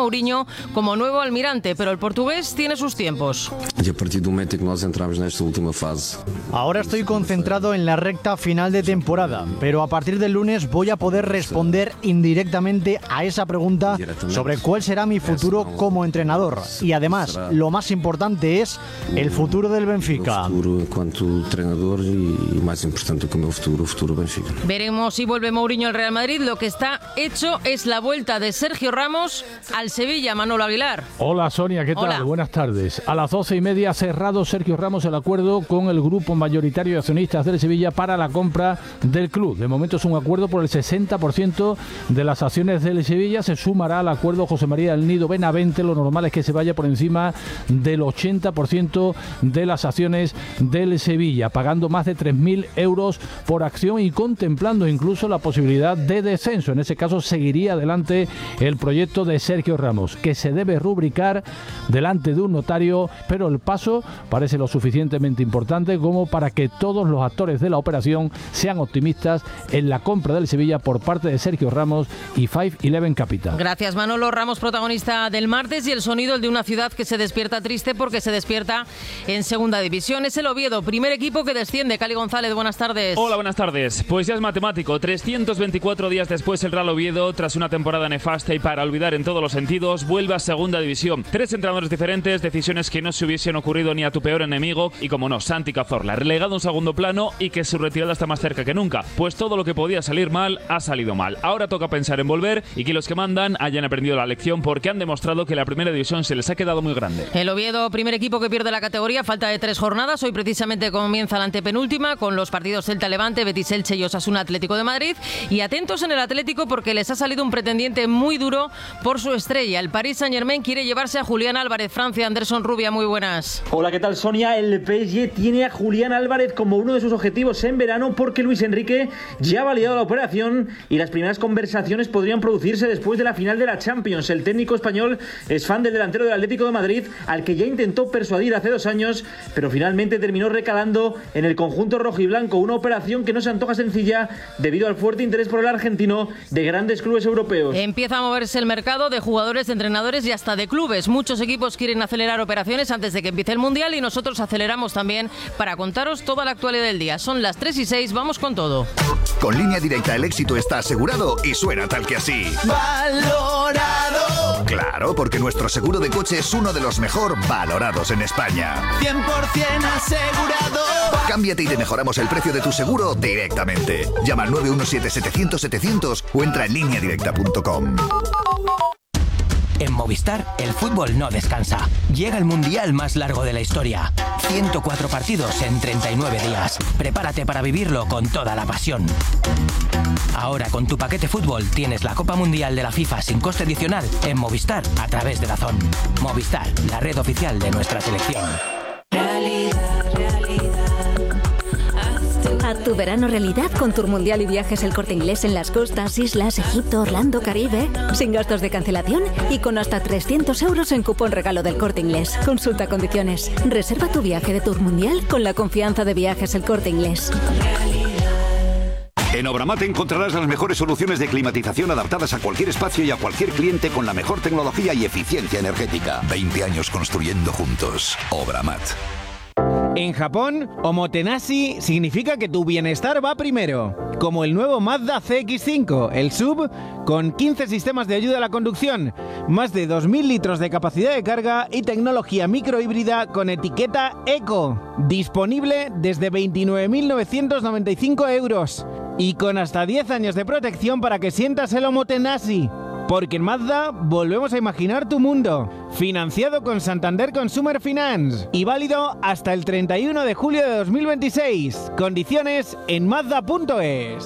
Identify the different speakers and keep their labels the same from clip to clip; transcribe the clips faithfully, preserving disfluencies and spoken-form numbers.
Speaker 1: Mourinho como nuevo almirante, pero el portugués tiene sus tiempos.
Speaker 2: Y a partir del momento en que nos entramos en esta última fase.
Speaker 3: Ahora estoy concentrado en la recta final de temporada, pero a partir del lunes voy a poder responder indirectamente a esa pregunta sobre cuál será mi futuro como entrenador. Y además, lo más importante es el futuro del Benfica.
Speaker 2: El futuro en cuanto entrenador y más importante como el futuro, el futuro Benfica.
Speaker 1: Veremos si vuelve Mourinho al Real Madrid. Lo que está hecho es la vuelta de Sergio Ramos al Sevilla. Manolo Aguilar.
Speaker 4: Hola Sonia, ¿qué tal?
Speaker 1: Hola.
Speaker 4: Buenas tardes. A las doce y media ha cerrado Sergio Ramos el acuerdo con el grupo mayoritario de accionistas del Sevilla para la compra del club. De momento es un acuerdo por el sesenta por ciento de las acciones del Sevilla. Se sumará al acuerdo José María del Nido Benavente. Lo normal es que se vaya por encima del ochenta por ciento de las acciones del Sevilla, pagando más de tres mil euros por acción y contemplando incluso la posibilidad de descenso. En ese caso seguiría adelante el proyecto de Sergio Ramos, que se debe rubricar delante de un notario, pero el paso parece lo suficientemente importante como para que todos los actores de la operación sean optimistas en la compra del Sevilla por parte de Sergio Ramos y cinco once Capital.
Speaker 1: Gracias, Manolo. Ramos, protagonista del martes, y el sonido, el de una ciudad que se despierta triste porque se despierta en segunda división. Es el Oviedo, primer equipo que desciende. Cali González, buenas tardes.
Speaker 5: Hola, buenas tardes. Pues ya es matemático. trescientos veinticuatro días después, el Real Oviedo, tras una temporada nefasta y para olvidar en todos los sentidos, vuelve a segunda división. Tres entrenadores diferentes, decisiones que no se hubiesen ocurrido ni a tu peor enemigo y, como no, Santi Cazorla, relegado a un segundo plano y que su retirada está más cerca que nunca. Pues todo lo que podía salir mal, ha salido mal. Ahora toca pensar en volver y que los que mandan hayan aprendido la lección, porque han demostrado que la primera división se les ha quedado muy grande.
Speaker 1: El Oviedo, primer equipo que pierde la categoría, falta de tres jornadas. Hoy precisamente comienza la antepenúltima con los partidos Celta-Levante, Betis-Elche y Osasuna-Atlético de Madrid. Y atentos en el Atlético porque les ha salido un pretendiente muy duro por su estrella. El Paris Saint-Germain quiere llevarse a Julián Álvarez. Francia, Anderson Rubia, muy buenas.
Speaker 6: Hola, ¿qué tal, Sonia? El P S G tiene a Julián Álvarez como uno de sus objetivos en verano porque Luis Enrique ya ha validado la operación y las primeras conversaciones podrían producirse después de la final de la Champions. El técnico español es fan del delantero del Atlético de Madrid, al que ya intentó persuadir hace dos años, pero finalmente terminó recalando en el conjunto rojiblanco. Una operación que no se antoja sencilla debido al fuerte interés por el argentino de grandes clubes europeos.
Speaker 1: Empieza a moverse el mercado de jugadores, de entrenadores y hasta de clubes. Muchos equipos quieren acelerar operaciones antes de que empiece el Mundial y nosotros aceleramos también para contaros toda la actualidad del día. Son las tres y seis, vamos con todo.
Speaker 7: Con Línea Directa el éxito está asegurado y suena tal que así.
Speaker 8: ¡Valorado!
Speaker 7: Claro, porque nuestro seguro de coche es uno de los mejor valorados en España.
Speaker 8: cien por ciento asegurado.
Speaker 7: Cámbiate y te mejoramos el precio de tu seguro directamente. Llama al nueve uno siete setecientos setecientos o entra en línea directa punto com.
Speaker 9: En Movistar, el fútbol no descansa. Llega el mundial más largo de la historia. ciento cuatro partidos en treinta y nueve días. Prepárate para vivirlo con toda la pasión. Ahora, con tu paquete fútbol, tienes la Copa Mundial de la FIFA sin coste adicional en Movistar a través de Dazón. Movistar, la red oficial de nuestra selección.
Speaker 10: Realidad, realidad. Haz tu verano realidad con Tour Mundial y Viajes El Corte Inglés en las costas, islas, Egipto, Orlando, Caribe. Sin gastos de cancelación y con hasta trescientos euros en cupón regalo del Corte Inglés. Consulta condiciones. Reserva tu viaje de Tour Mundial con la confianza de Viajes El Corte Inglés.
Speaker 11: En Obramat encontrarás las mejores soluciones de climatización adaptadas a cualquier espacio y a cualquier cliente con la mejor tecnología y eficiencia energética.
Speaker 7: veinte años construyendo juntos. Obramat.
Speaker 12: En Japón, omotenashi significa que tu bienestar va primero. Como el nuevo Mazda C X cinco, el S U V, con quince sistemas de ayuda a la conducción, más de dos mil litros de capacidad de carga y tecnología microhíbrida con etiqueta Eco. Disponible desde veintinueve mil novecientos noventa y cinco euros. Y con hasta diez años de protección para que sientas el omotenashi. Porque en Mazda volvemos a imaginar tu mundo. Financiado con Santander Consumer Finance y válido hasta el treinta y uno de julio de dos mil veintiséis. Condiciones en mazda punto es.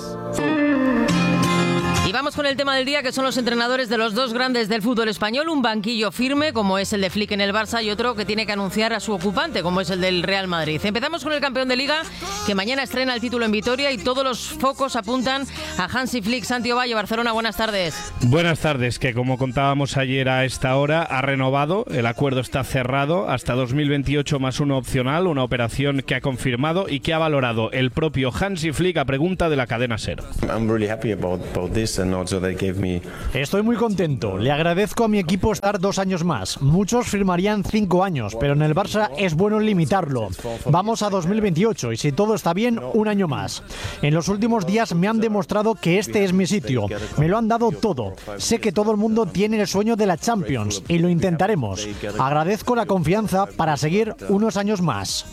Speaker 1: Y vamos con el tema del día, que son los entrenadores de los dos grandes del fútbol español. Un banquillo firme, como es el de Flick en el Barça, y otro que tiene que anunciar a su ocupante, como es el del Real Madrid. Empezamos con el campeón de Liga, que mañana estrena el título en Vitoria, y todos los focos apuntan a Hansi Flick. Santi Ovalle, Barcelona, buenas tardes.
Speaker 13: Buenas tardes, que como contábamos ayer a esta hora, ha renovado, el acuerdo está cerrado hasta dos mil veintiocho más uno opcional, una operación que ha confirmado y que ha valorado el propio Hansi Flick a pregunta de la cadena SER.
Speaker 14: I'm really happy about, about this.
Speaker 3: Estoy muy contento. Le agradezco a mi equipo estar dos años más. Muchos firmarían cinco años, pero en el Barça es bueno limitarlo. Vamos a dos mil veintiocho y si todo está bien, un año más. En los últimos días me han demostrado que este es mi sitio. Me lo han dado todo. Sé que todo el mundo tiene el sueño de la Champions y lo intentaremos. Agradezco la confianza para seguir unos años más.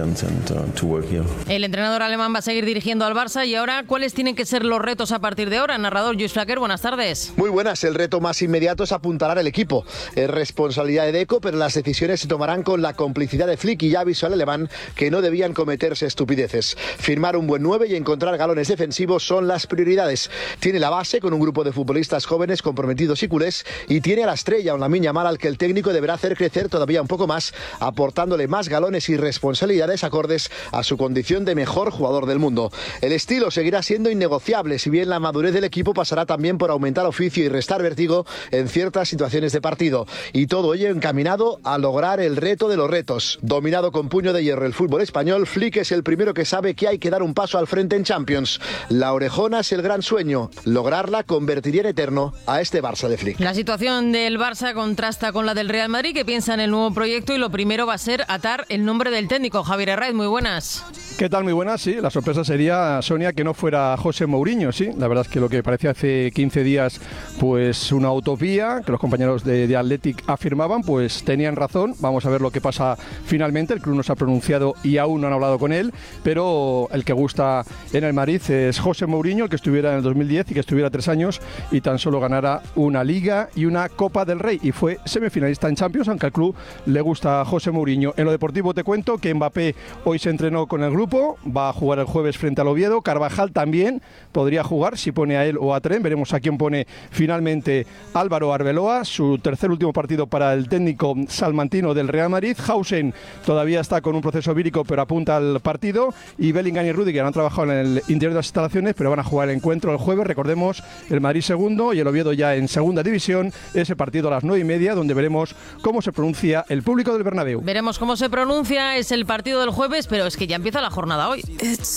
Speaker 1: El entrenador alemán va a seguir dirigiendo al Barça y ahora, ¿cuáles tienen que ser los retos a partir de ahora? Narrador Luis Flaquer, buenas tardes.
Speaker 14: Muy buenas. El reto más inmediato es apuntalar el equipo. Es responsabilidad de Deco, pero las decisiones se tomarán con la complicidad de Flick y ya avisó al alemán que no debían cometerse estupideces. Firmar un buen nueve y encontrar galones defensivos son las prioridades. Tiene la base con un grupo de futbolistas jóvenes comprometidos y culés y tiene a la estrella, un Lamine Yamal, al que el técnico deberá hacer crecer todavía un poco más, aportándole más galones y responsabilidades acordes a su condición de mejor jugador del mundo. El estilo seguirá siendo innegociable, si bien la madurez del equipo pasará también por aumentar oficio y restar vértigo en ciertas situaciones de partido. Y todo ello encaminado a lograr el reto de los retos. Dominado con puño de hierro el fútbol español, Flick es el primero que sabe que hay que dar un paso al frente en Champions. La orejona es el gran sueño. Lograrla convertiría en eterno a este Barça de Flick.
Speaker 1: La situación del Barça contrasta con la del Real Madrid, que piensa en el nuevo proyecto y lo primero va a ser atar el nombre del técnico. Javier Herraiz, muy buenas.
Speaker 15: ¿Qué tal? Muy buenas, sí. La sorpresa sería, Sonia, que no fuera José Mourinho, sí. La verdad es que lo que parecía hace quince días, pues una utopía, que los compañeros de, de Athletic afirmaban, pues tenían razón. Vamos a ver lo que pasa finalmente. El club no se ha pronunciado y aún no han hablado con él, pero el que gusta en el Madrid es José Mourinho, el que estuviera en el dos mil diez y que estuviera tres años y tan solo ganara una Liga y una Copa del Rey y fue semifinalista en Champions, aunque al club le gusta a José Mourinho. En lo deportivo te cuento que Mbappé hoy se entrenó con el grupo, va a jugar el jueves frente al Oviedo. Carvajal también podría jugar si pone a él o a Tren, veremos a quién pone finalmente Álvaro Arbeloa, su tercer último partido para el técnico salmantino del Real Madrid. Hausen todavía está con un proceso vírico pero apunta al partido y Bellingham y Rüdiger han trabajado en el interior de las instalaciones pero van a jugar el encuentro el jueves. Recordemos, el Madrid segundo y el Oviedo ya en segunda división, ese partido a las nueve y media donde veremos cómo se pronuncia el público del Bernabéu.
Speaker 1: Veremos cómo se pronuncia, es el partido del jueves, pero es que ya empieza la jornada hoy.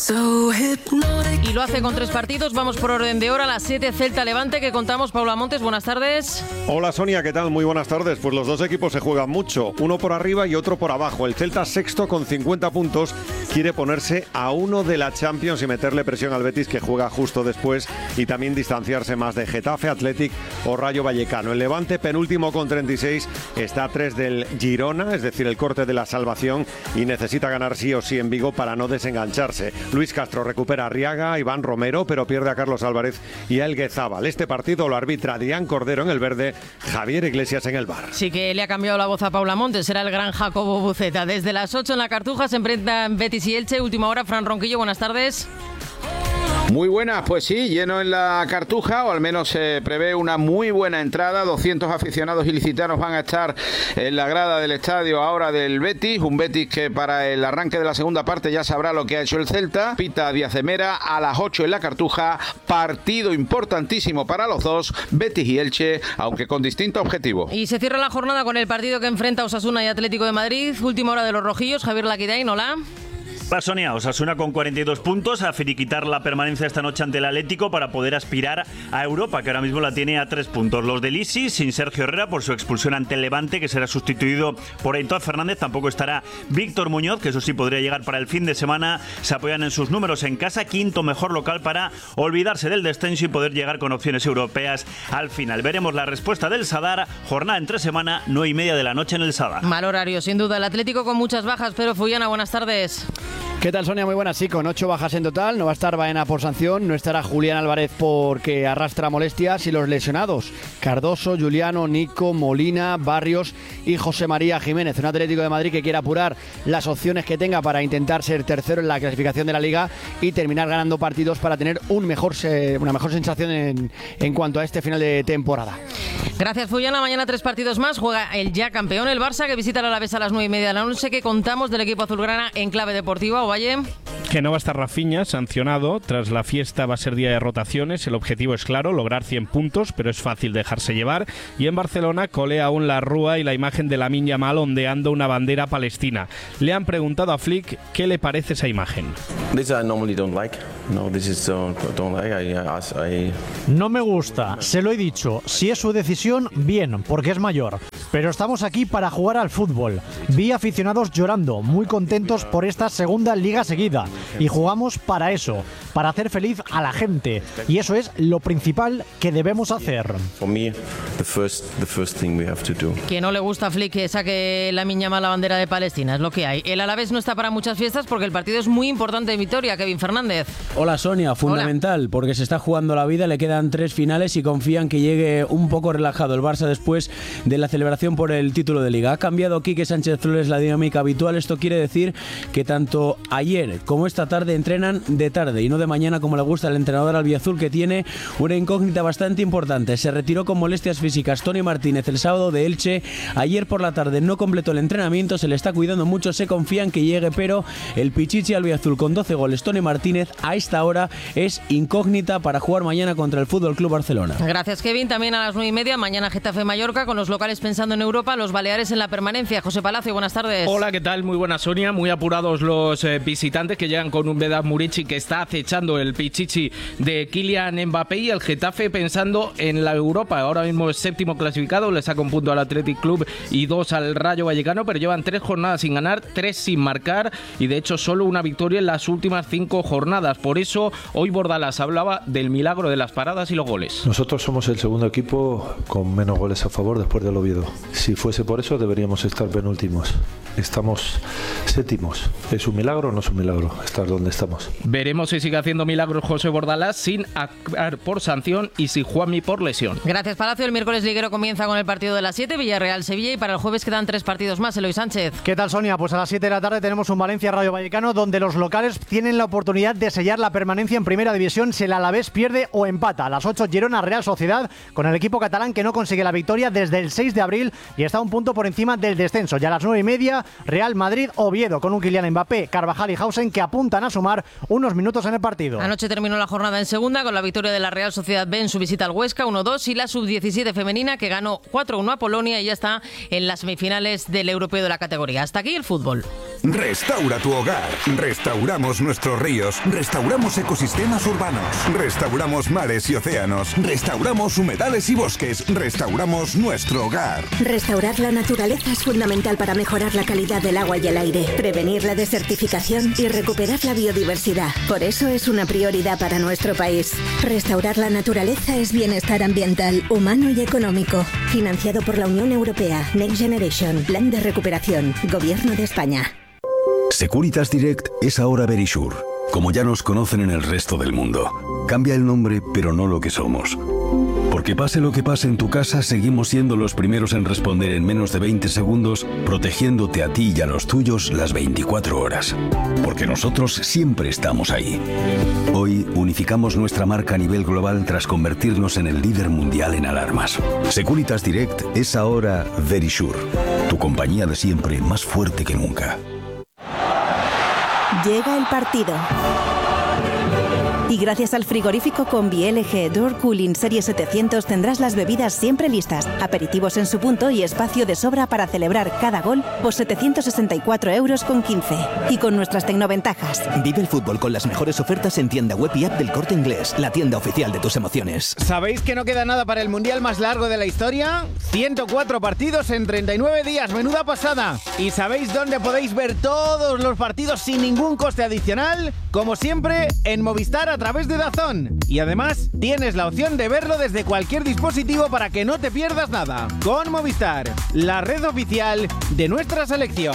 Speaker 1: Y lo hace con tres partidos, vamos por orden de hora, a las siete Celta Levante, que contamos. Paula Montes, buenas tardes.
Speaker 16: Hola Sonia, ¿qué tal? Muy buenas tardes. Pues los dos equipos se juegan mucho, uno por arriba y otro por abajo. El Celta sexto con cincuenta puntos quiere ponerse a uno de la Champions y meterle presión al Betis, que juega justo después, y también distanciarse más de Getafe, Athletic o Rayo Vallecano. El Levante, penúltimo con treinta y seis, está a tres del Girona, es decir, el corte de la salvación, y necesita ganar sí o sí en Vigo para no desengancharse. Luis Castro recupera a Arriaga, Iván Romero, pero pierde a Carlos Álvarez y a Elguezábal. Este partido lo arbitra Adrián Cordero en el verde, Javier Iglesias en el bar.
Speaker 1: Sí que le ha cambiado la voz a Paula Montes, será el gran Jacobo Buceta. Desde las ocho en la Cartuja se enfrentan Betis y Elche. Última hora, Fran Ronquillo, buenas tardes.
Speaker 17: Muy buenas, pues sí, lleno en la Cartuja, o al menos se prevé una muy buena entrada. doscientos aficionados ilicitanos van a estar en la grada del estadio ahora del Betis, un Betis que para el arranque de la segunda parte ya sabrá lo que ha hecho el Celta. Pita Díaz de Mera a las ocho en la Cartuja, partido importantísimo para los dos, Betis y Elche, aunque con distinto objetivo.
Speaker 1: Y se cierra la jornada con el partido que enfrenta Osasuna y Atlético de Madrid. Última hora de los rojillos, Javier Laquidain, hola.
Speaker 18: Hola Sonia, Osasuna con cuarenta y dos puntos a finiquitar la permanencia esta noche ante el Atlético para poder aspirar a Europa, que ahora mismo la tiene a tres puntos. Los del Isi, sin Sergio Herrera por su expulsión ante el Levante, que será sustituido por Aitor Fernández. Tampoco estará Víctor Muñoz, que eso sí podría llegar para el fin de semana. Se apoyan en sus números en casa, quinto mejor local para olvidarse del descenso y poder llegar con opciones europeas al final. Veremos la respuesta del Sadar, jornada entre semana, nueve y media de la noche en el Sadar.
Speaker 1: Mal horario, sin duda. El Atlético con muchas bajas, pero Fullana, buenas tardes.
Speaker 19: ¿Qué tal, Sonia? Muy buenas, sí, con ocho bajas en total. No va a estar Baena por sanción, no estará Julián Álvarez porque arrastra molestias, y los lesionados: Cardoso, Juliano, Nico, Molina, Barrios y José María Jiménez. Un Atlético de Madrid que quiere apurar las opciones que tenga para intentar ser tercero en la clasificación de la Liga y terminar ganando partidos para tener un mejor, una mejor sensación en, en cuanto a este final de temporada.
Speaker 1: Gracias, Fullana. Mañana tres partidos más. Juega el ya campeón, el Barça, que visita a la Alavés a las nueve y media de la noche. Que contamos del equipo azulgrana en clave deportiva. Valle.
Speaker 13: Que no va a estar Rafinha, sancionado. Tras la fiesta va a ser día de rotaciones. El objetivo es claro, lograr cien puntos, pero es fácil dejarse llevar. Y en Barcelona colea aún la rúa y la imagen de Lamine Yamal ondeando una bandera palestina. Le han preguntado a Flick qué le parece esa imagen.
Speaker 3: No me gusta, se lo he dicho. Si es su decisión, bien, porque es mayor. Pero estamos aquí para jugar al fútbol. Vi aficionados llorando, muy contentos por esta segunda liga seguida. Y jugamos para eso, para hacer feliz a la gente. Y eso es lo principal que debemos hacer.
Speaker 1: Que no le gusta a Flick que saque la miñama la bandera de Palestina, es lo que hay. El Alavés no está para muchas fiestas porque el partido es muy importante en Vitoria. Kevin Fernández.
Speaker 20: Hola Sonia, fundamental, Hola. Porque se está jugando la vida, le quedan tres finales y confían que llegue un poco relajado el Barça después de la celebración por el título de Liga. Ha cambiado Quique Sánchez Flores la dinámica habitual. Esto quiere decir que tanto ayer como esta tarde entrenan de tarde y no de mañana como le gusta al entrenador albiazul, que tiene una incógnita bastante importante. Se retiró con molestias físicas Tony Martínez el sábado de Elche. Ayer por la tarde no completó el entrenamiento, se le está cuidando mucho, se confía en que llegue, pero el pichichi albiazul con doce goles, Tony Martínez, a esta hora es incógnita para jugar mañana contra el F C Barcelona.
Speaker 1: Gracias, Kevin. También a las nueve y media, mañana Getafe Mallorca, con los locales pensando en Europa, los Baleares en la permanencia. José Palacio, buenas tardes.
Speaker 21: Hola, ¿qué tal? Muy buenas, Sonia. Muy apurados los eh, visitantes que llegan con un Vedat Murici que está acechando el pichichi de Kylian Mbappé, y el Getafe pensando en la Europa. Ahora mismo es séptimo clasificado, le saca un punto al Athletic Club y dos al Rayo Vallecano, pero llevan tres jornadas sin ganar, tres sin marcar y de hecho solo una victoria en las últimas cinco jornadas. Por eso hoy Bordalás hablaba del milagro de las paradas y los goles.
Speaker 22: Nosotros somos el segundo equipo con menos goles a favor después del Oviedo. Si fuese por eso deberíamos estar penúltimos. Estamos séptimos. ¿Es un milagro o no es un milagro estar donde estamos?
Speaker 21: Veremos si sigue haciendo milagros José Bordalás sin actuar por sanción y si Juanmi por lesión.
Speaker 1: Gracias, Palacio. El miércoles liguero comienza con el partido de las siete, Villarreal-Sevilla, y para el jueves quedan tres partidos más. Eloy Sánchez.
Speaker 3: ¿Qué tal, Sonia? Pues a las siete de la tarde tenemos un Valencia-Rayo Vallecano donde los locales tienen la oportunidad de sellar la permanencia en Primera División si el Alavés pierde o empata. A las ocho, Girona-Real Sociedad, con el equipo catalán que no consigue la victoria desde el seis de abril y está un punto por encima del descenso. Y a las nueve y media, Real Madrid-Oviedo, con un Kylian Mbappé, Carvajal y Hausen que apuntan a sumar unos minutos en el partido.
Speaker 1: Anoche terminó la jornada en segunda con la victoria de la Real Sociedad B en su visita al Huesca uno dos, y la sub diecisiete femenina que ganó cuatro uno a Polonia y ya está en las semifinales del europeo de la categoría. Hasta aquí el fútbol.
Speaker 23: Restaura tu hogar. Restauramos nuestros ríos. Restauramos ecosistemas urbanos. Restauramos mares y océanos. Restauramos humedales y bosques. Restauramos nuestro hogar.
Speaker 10: Restaurar la naturaleza es fundamental para mejorar la calidad del agua y el aire, prevenir la desertificación y recuperar la biodiversidad. Por eso es una prioridad para nuestro país. Restaurar la naturaleza es bienestar ambiental, humano y económico. Financiado por la Unión Europea. Next Generation. Plan de recuperación. Gobierno de España.
Speaker 24: Securitas Direct es ahora Verisure, como ya nos conocen en el resto del mundo. Cambia el nombre, pero no lo que somos. Porque pase lo que pase en tu casa, seguimos siendo los primeros en responder en menos de veinte segundos, protegiéndote a ti y a los tuyos las veinticuatro horas. Porque nosotros siempre estamos ahí. Hoy unificamos nuestra marca a nivel global tras convertirnos en el líder mundial en alarmas. Securitas Direct es ahora Verisure, tu compañía de siempre más fuerte que nunca.
Speaker 10: Llega el partido. Y gracias al frigorífico Combi L G Door Cooling Serie setecientos tendrás las bebidas siempre listas, aperitivos en su punto y espacio de sobra para celebrar cada gol por setecientos sesenta y cuatro euros con quince. Y con nuestras tecnoventajas.
Speaker 25: Vive el fútbol con las mejores ofertas en tienda web y app del Corte Inglés, la tienda oficial de tus emociones.
Speaker 12: ¿Sabéis que no queda nada para el mundial más largo de la historia? ciento cuatro partidos en treinta y nueve días, menuda pasada. ¿Y sabéis dónde podéis ver todos los partidos sin ningún coste adicional? Como siempre, en Movistar a través de DAZN. Y además, tienes la opción de verlo desde cualquier dispositivo para que no te pierdas nada. Con Movistar, la red oficial de nuestra selección.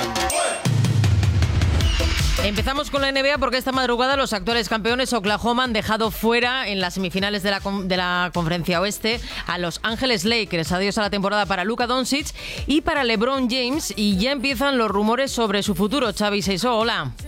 Speaker 1: Empezamos con la N B A porque esta madrugada los actuales campeones Oklahoma han dejado fuera en las semifinales de la, de la Conferencia Oeste a Los Ángeles Lakers. Adiós a la temporada para Luka Doncic y para LeBron James, y ya empiezan los rumores sobre su futuro. Xavi Seiso, hola.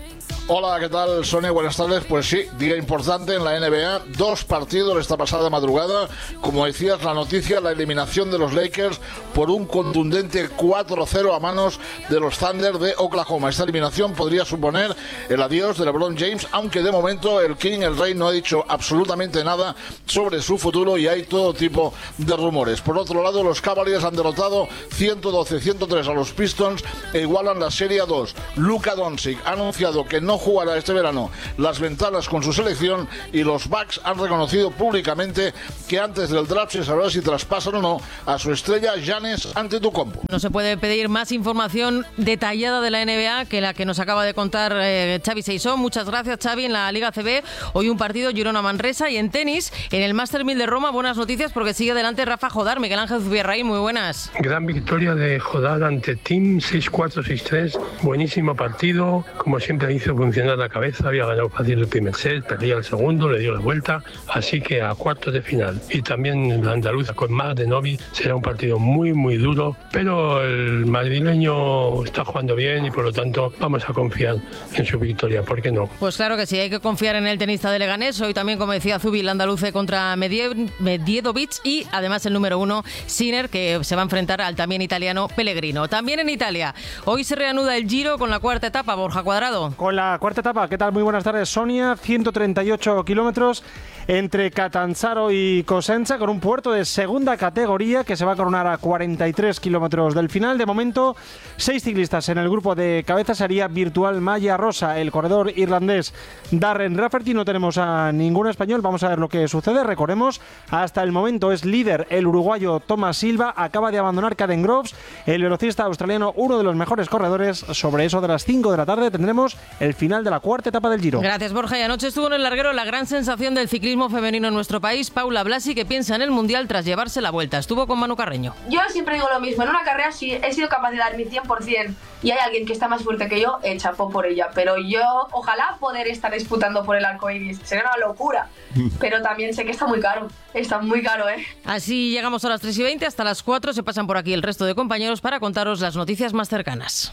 Speaker 2: Hola, ¿qué tal, Sonia? Buenas tardes. Pues sí, día importante en la N B A. Dos partidos esta pasada madrugada. Como decías, la noticia, la eliminación de los Lakers por un contundente cuatro cero a manos de los Thunder de Oklahoma. Esta eliminación podría suponer el adiós de LeBron James, aunque de momento el King, el Rey, no ha dicho absolutamente nada sobre su futuro y hay todo tipo de rumores. Por otro lado, los Cavaliers han derrotado ciento doce a ciento tres a los Pistons e igualan la serie a dos. Luka Doncic ha anunciado que no jugará este verano las ventanas con su selección y los Bucks han reconocido públicamente que antes del draft se sabrá si traspasan o no a su estrella Giannis Antetokounmpo.
Speaker 1: No se puede pedir más información detallada de la N B A que la que nos acaba de contar eh, Xavi Seisó. Muchas gracias, Xavi. En la Liga A C B hoy un partido Girona-Manresa y en tenis, en el Master mil de Roma, buenas noticias porque sigue adelante Rafa Jodar. Miguel Ángel Zubierraín, muy buenas.
Speaker 4: Gran victoria de Jodar ante Tim, seis cuatro, seis tres. Buenísimo partido, como siempre hizo funcionar la cabeza, había ganado fácil el primer set, perdía el segundo, le dio la vuelta, así que a cuartos de final. Y también la andaluza con Mar de Novi será un partido muy muy duro, pero el madrileño está jugando bien y por lo tanto vamos a confiar en su victoria, ¿por qué no?
Speaker 1: Pues claro que sí, hay que confiar en el tenista de Leganés. Hoy también, como decía Zubi, el andaluce contra Medie- Medjedovic y además el número uno, Sinner, que se va a enfrentar al también italiano Pellegrino. También en Italia, hoy se reanuda el Giro con la cuarta etapa, Borja Cuadrado.
Speaker 5: Con la cuarta etapa, ¿qué tal? Muy buenas tardes, Sonia. ciento treinta y ocho kilómetros entre Catanzaro y Cosenza, con un puerto de segunda categoría que se va a coronar a cuarenta y tres kilómetros del final. De momento, seis ciclistas en el grupo de cabeza sería Virtual Malla Rosa, el corredor irlandés Darren Rafferty. No tenemos a ningún español, vamos a ver lo que sucede. Recordemos, hasta el momento es líder el uruguayo Thomas Silva, acaba de abandonar Caden Groves, el velocista australiano, uno de los mejores corredores. Sobre eso de las cinco de la tarde tendremos el final de la cuarta etapa del Giro.
Speaker 1: Gracias, Borja. Y anoche estuvo en el larguero la gran sensación del ciclismo femenino en nuestro país, Paula Blasi, que piensa en el Mundial tras llevarse la vuelta. Estuvo con Manu Carreño.
Speaker 6: Yo siempre digo lo mismo, en una carrera sí he sido capaz de dar mi cien por ciento y hay alguien que está más fuerte que yo, eh, chapó por ella, pero yo ojalá poder estar disputando por el arco iris, sería una locura, pero también sé que está muy caro, está muy caro, ¿eh?
Speaker 1: Así llegamos a las tres y veinte, hasta las cuatro se pasan por aquí el resto de compañeros para contaros las noticias más cercanas.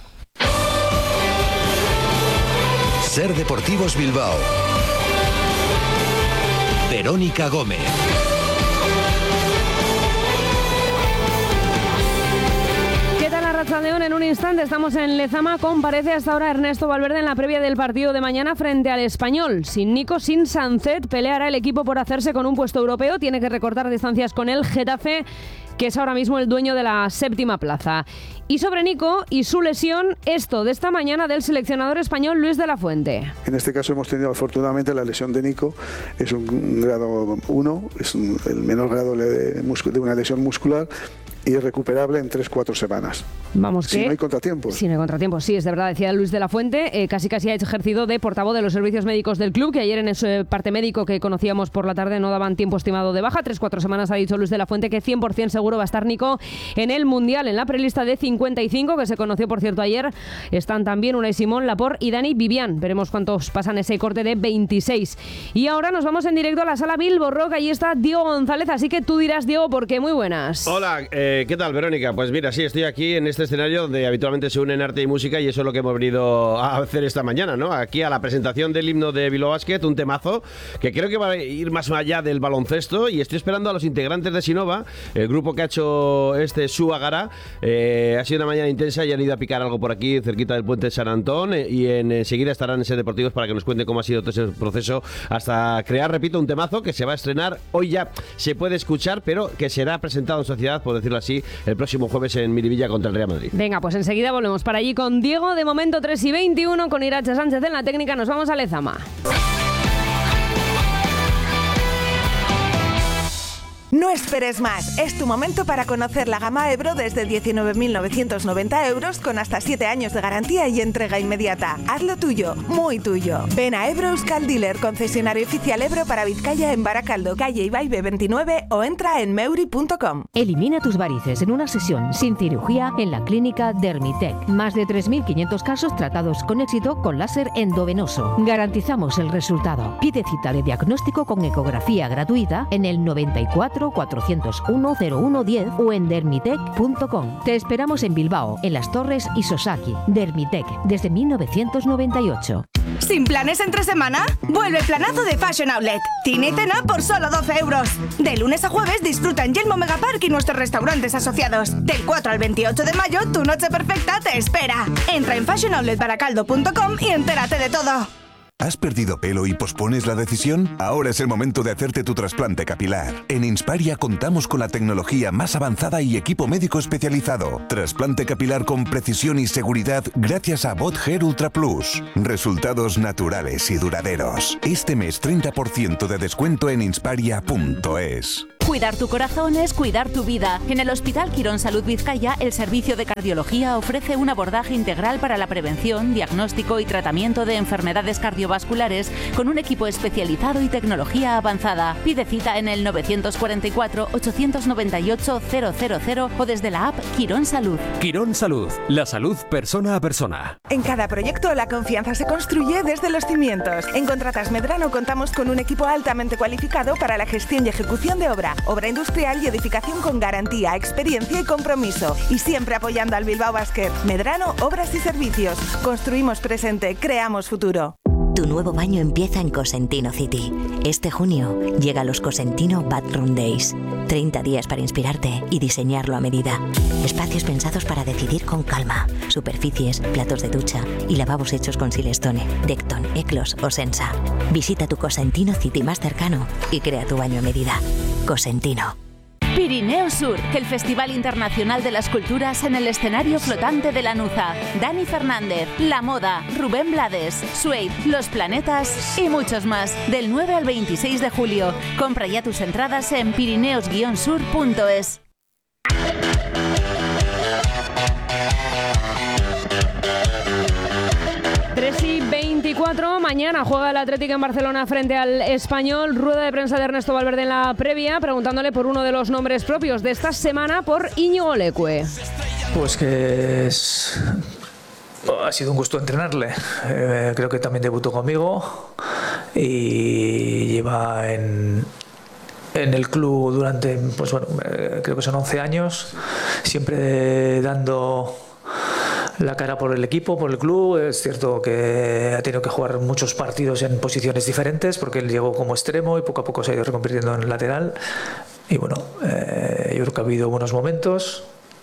Speaker 8: Ser Deportivos Bilbao. Verónica Gómez.
Speaker 26: ¿Qué tal, Arratsaldeon? En un instante estamos en Lezama. Comparece hasta ahora Ernesto Valverde en la previa del partido de mañana frente al Español. Sin Nico, sin Sancet, peleará el equipo por hacerse con un puesto europeo. Tiene que recortar distancias con el Getafe, que es ahora mismo el dueño de la séptima plaza. Y sobre Nico y su lesión, esto de esta mañana del seleccionador español Luis de la Fuente.
Speaker 27: En este caso hemos tenido afortunadamente la lesión de Nico, es un grado uno, es un, el menor grado de, de una lesión muscular y es recuperable en tres cuatro semanas.
Speaker 26: Vamos,
Speaker 27: si
Speaker 26: que
Speaker 27: no hay contratiempos.
Speaker 26: Si no hay contratiempos, sí, es de verdad, decía Luis de la Fuente. Eh, casi casi ha ejercido de portavoz de los servicios médicos del club, que ayer en ese parte médico que conocíamos por la tarde no daban tiempo estimado de baja. tres cuatro semanas ha dicho Luis de la Fuente que cien por ciento seguro va a estar Nico en el Mundial. En la prelista de cincuenta y cinco, que se conoció por cierto ayer, están también Unai Simón, Laporte y Dani Vivian. Veremos cuántos pasan ese corte de veintiséis. Y ahora nos vamos en directo a la sala Bilbo Rock. Allí está Diego González, así que tú dirás, Diego, ¿por qué? Muy buenas.
Speaker 28: Hola, eh, ¿qué tal, Verónica? Pues mira, sí, estoy aquí en este escenario donde habitualmente se unen arte y música y eso es lo que hemos venido a hacer esta mañana, ¿no? Aquí a la presentación del himno de Bilbao Basket, un temazo que creo que va a ir más allá del baloncesto y estoy esperando a los integrantes de Sinova, el grupo que ha hecho este Suagara. Eh, ha sido una mañana intensa y han ido a picar algo por aquí cerquita del puente de San Antón eh, y en, enseguida estarán en Ser Deportivos para que nos cuente cómo ha sido todo ese proceso hasta crear, repito, un temazo que se va a estrenar hoy, ya se puede escuchar, pero que será presentado en sociedad, por decirlo así, el próximo jueves en Miribilla contra el Real Madrid.
Speaker 26: Venga, pues enseguida volvemos para allí con Diego. De momento tres y veintiuno con Irache Sánchez en la técnica. Nos vamos a Lezama.
Speaker 29: No esperes más, es tu momento para conocer la gama Ebro desde diecinueve mil novecientos noventa euros con hasta siete años de garantía y entrega inmediata. Hazlo tuyo, muy tuyo. Ven a Ebro Euskal Dealer, concesionario oficial Ebro para Vizcaya en Baracaldo, calle Ibaigbe veintinueve o entra en meuri punto com.
Speaker 30: Elimina tus varices en una sesión sin cirugía en la clínica Dermitec. Más de tres mil quinientos casos tratados con éxito con láser endovenoso. Garantizamos el resultado. Pide cita de diagnóstico con ecografía gratuita en el noventa y cuatro cuatro, cuatrocientos uno, cero uno diez o en dermitec punto com. Te esperamos en Bilbao, en Las Torres y Sosaki. Dermitec, desde mil novecientos noventa y ocho.
Speaker 7: ¿Sin planes entre semana? Vuelve el planazo de Fashion Outlet. Cine y cena por solo doce euros. De lunes a jueves disfruta en Yelmo Megapark y nuestros restaurantes asociados. Del cuatro al veintiocho de mayo, tu noche perfecta te espera. Entra en fashion outlet baracaldo punto com y entérate de todo.
Speaker 23: ¿Has perdido pelo y pospones la decisión? Ahora es el momento de hacerte tu trasplante capilar. En Insparia contamos con la tecnología más avanzada y equipo médico especializado. Trasplante capilar con precisión y seguridad gracias a Bot Hair Ultra Plus. Resultados naturales y duraderos. Este mes treinta por ciento de descuento en insparia punto es.
Speaker 9: Cuidar tu corazón es cuidar tu vida. En el Hospital Quirón Salud Vizcaya, el servicio de cardiología ofrece un abordaje integral para la prevención, diagnóstico y tratamiento de enfermedades cardiovasculares con un equipo especializado y tecnología avanzada. Pide cita en el nueve cuatro cuatro, ocho nueve ocho, cero cero cero o desde la app Quirón Salud.
Speaker 11: Quirón Salud, la salud persona a persona.
Speaker 29: En cada proyecto la confianza se construye desde los cimientos. En Contratas Medrano contamos con un equipo altamente cualificado para la gestión y ejecución de obra. Obra industrial y edificación con garantía, experiencia y compromiso. Y siempre apoyando al Bilbao Basket. Medrano, Obras y Servicios. Construimos presente, creamos futuro.
Speaker 13: Tu nuevo baño empieza en Cosentino City. Este junio llega los Cosentino Bathroom Days. treinta días para inspirarte y diseñarlo a medida. Espacios pensados para decidir con calma. Superficies, platos de ducha y lavabos hechos con Silestone, Decton, Eclos o Sensa. Visita tu Cosentino City más cercano y crea tu baño a medida. Cosentino.
Speaker 9: Pirineo Sur, el Festival Internacional de las Culturas en el escenario flotante de Lanuza. Dani Fernández, La Moda, Rubén Blades, Suede, Los Planetas y muchos más. Del nueve al veintiséis de julio. Compra ya tus entradas en pirineos guion sur punto es.
Speaker 26: tres y veinticuatro, mañana juega el Atlético en Barcelona frente al Español. Rueda de prensa de Ernesto Valverde en la previa, preguntándole por uno de los nombres propios de esta semana, por Íñigo Leque.
Speaker 14: Pues que es... ha sido un gusto entrenarle. Eh, creo que también debutó conmigo y lleva en... en el club durante, pues bueno, eh, creo que son once años, siempre dando la cara por el equipo, por el club. Es cierto que ha tenido que jugar muchos partidos en posiciones diferentes porque él llegó como extremo y poco a poco se ha ido reconvirtiendo en lateral. Y bueno, eh, yo creo que ha habido buenos momentos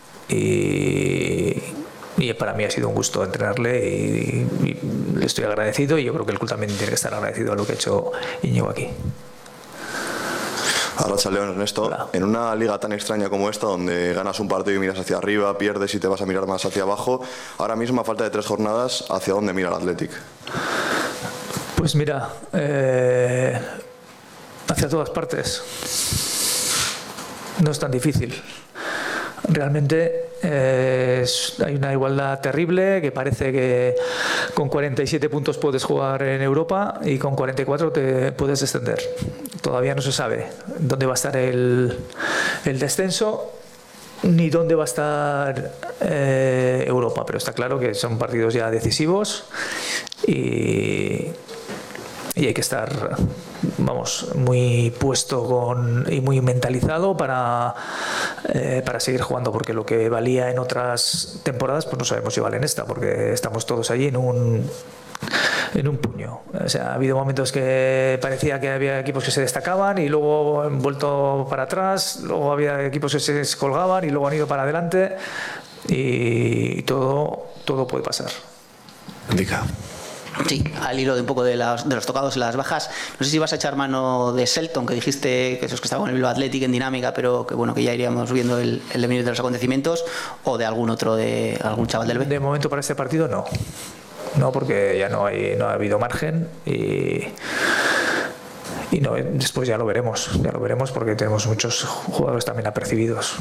Speaker 14: y, y para mí ha sido un gusto entrenarle y, y le estoy agradecido, y yo creo que el club también tiene que estar agradecido a lo que ha hecho Íñigo aquí.
Speaker 15: Arratsaldeon, Ernesto. Hola. En una liga tan extraña como esta, donde ganas un partido y miras hacia arriba, pierdes y te vas a mirar más hacia abajo, ahora mismo a falta de tres jornadas, ¿hacia dónde mira el Athletic?
Speaker 14: Pues mira, eh, hacia todas partes. No es tan difícil. Realmente eh, es, hay una igualdad terrible, que parece que con cuarenta y siete puntos puedes jugar en Europa y con cuarenta y cuatro te puedes descender. Todavía no se sabe dónde va a estar el, el descenso ni dónde va a estar eh, Europa, pero está claro que son partidos ya decisivos y, y hay que estar, vamos, muy puesto con, y muy mentalizado para, eh, para seguir jugando, porque lo que valía en otras temporadas pues no sabemos si vale en esta, porque estamos todos allí en un en un puño. O sea, ha habido momentos que parecía que había equipos que se destacaban y luego han vuelto para atrás, luego había equipos que se descolgaban y luego han ido para adelante, y todo, todo puede pasar.
Speaker 15: Indica.
Speaker 16: Sí, al hilo de un poco de, las, de los tocados y las bajas, no sé si vas a echar mano de Selton, que dijiste que esos que estaban en el Bilbao Athletic en dinámica, pero que bueno, que ya iríamos viendo el, el devenir de los acontecimientos, o de algún otro, de algún chaval del B.
Speaker 14: De momento para este partido no. No, porque ya no hay, no ha habido margen y, y no, después ya lo veremos, ya lo veremos porque tenemos muchos jugadores también apercibidos.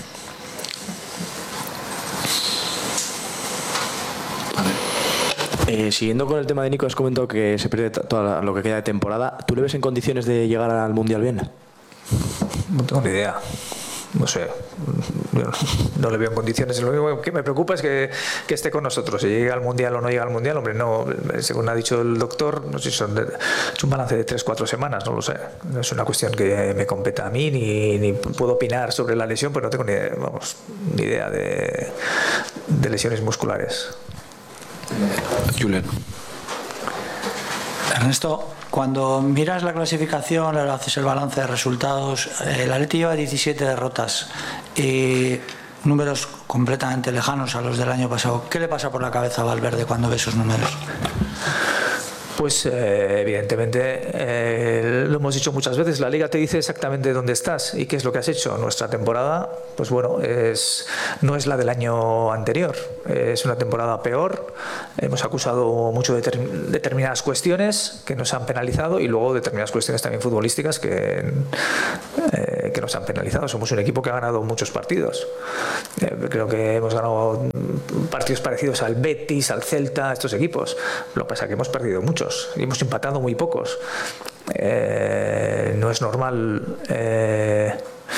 Speaker 17: Eh, siguiendo con el tema de Nico, has comentado que se pierde todo lo que queda de temporada. ¿Tú le ves en condiciones de llegar al Mundial bien?
Speaker 14: No tengo ni idea. No sé. no le veo en condiciones. Lo único que me preocupa es que, que esté con nosotros. Si llega al Mundial o no llega al Mundial, hombre, no, según ha dicho el doctor, no sé si son de, es un balance de tres cuatro semanas, no lo sé. No es una cuestión que me competa a mí, ni, ni puedo opinar sobre la lesión, pero no tengo ni, vamos, ni idea de, de lesiones musculares.
Speaker 3: Julen.
Speaker 10: Ernesto, cuando miras la clasificación, haces el balance de resultados, el Atleti lleva diecisiete derrotas y números completamente lejanos a los del año pasado. ¿Qué le pasa por la cabeza a Valverde cuando ve esos números?
Speaker 14: Pues eh, evidentemente, eh, lo hemos dicho muchas veces, la Liga te dice exactamente dónde estás y qué es lo que has hecho. Nuestra temporada, pues bueno, es, no es la del año anterior, es una temporada peor. Hemos acusado mucho de determinadas cuestiones que nos han penalizado y luego determinadas cuestiones también futbolísticas que, eh, que nos han penalizado. Somos un equipo que ha ganado muchos partidos. Eh, creo que hemos ganado partidos parecidos al Betis, al Celta, estos equipos. Lo que pasa es que hemos perdido muchos y hemos empatado muy pocos. Eh, no es normal eh,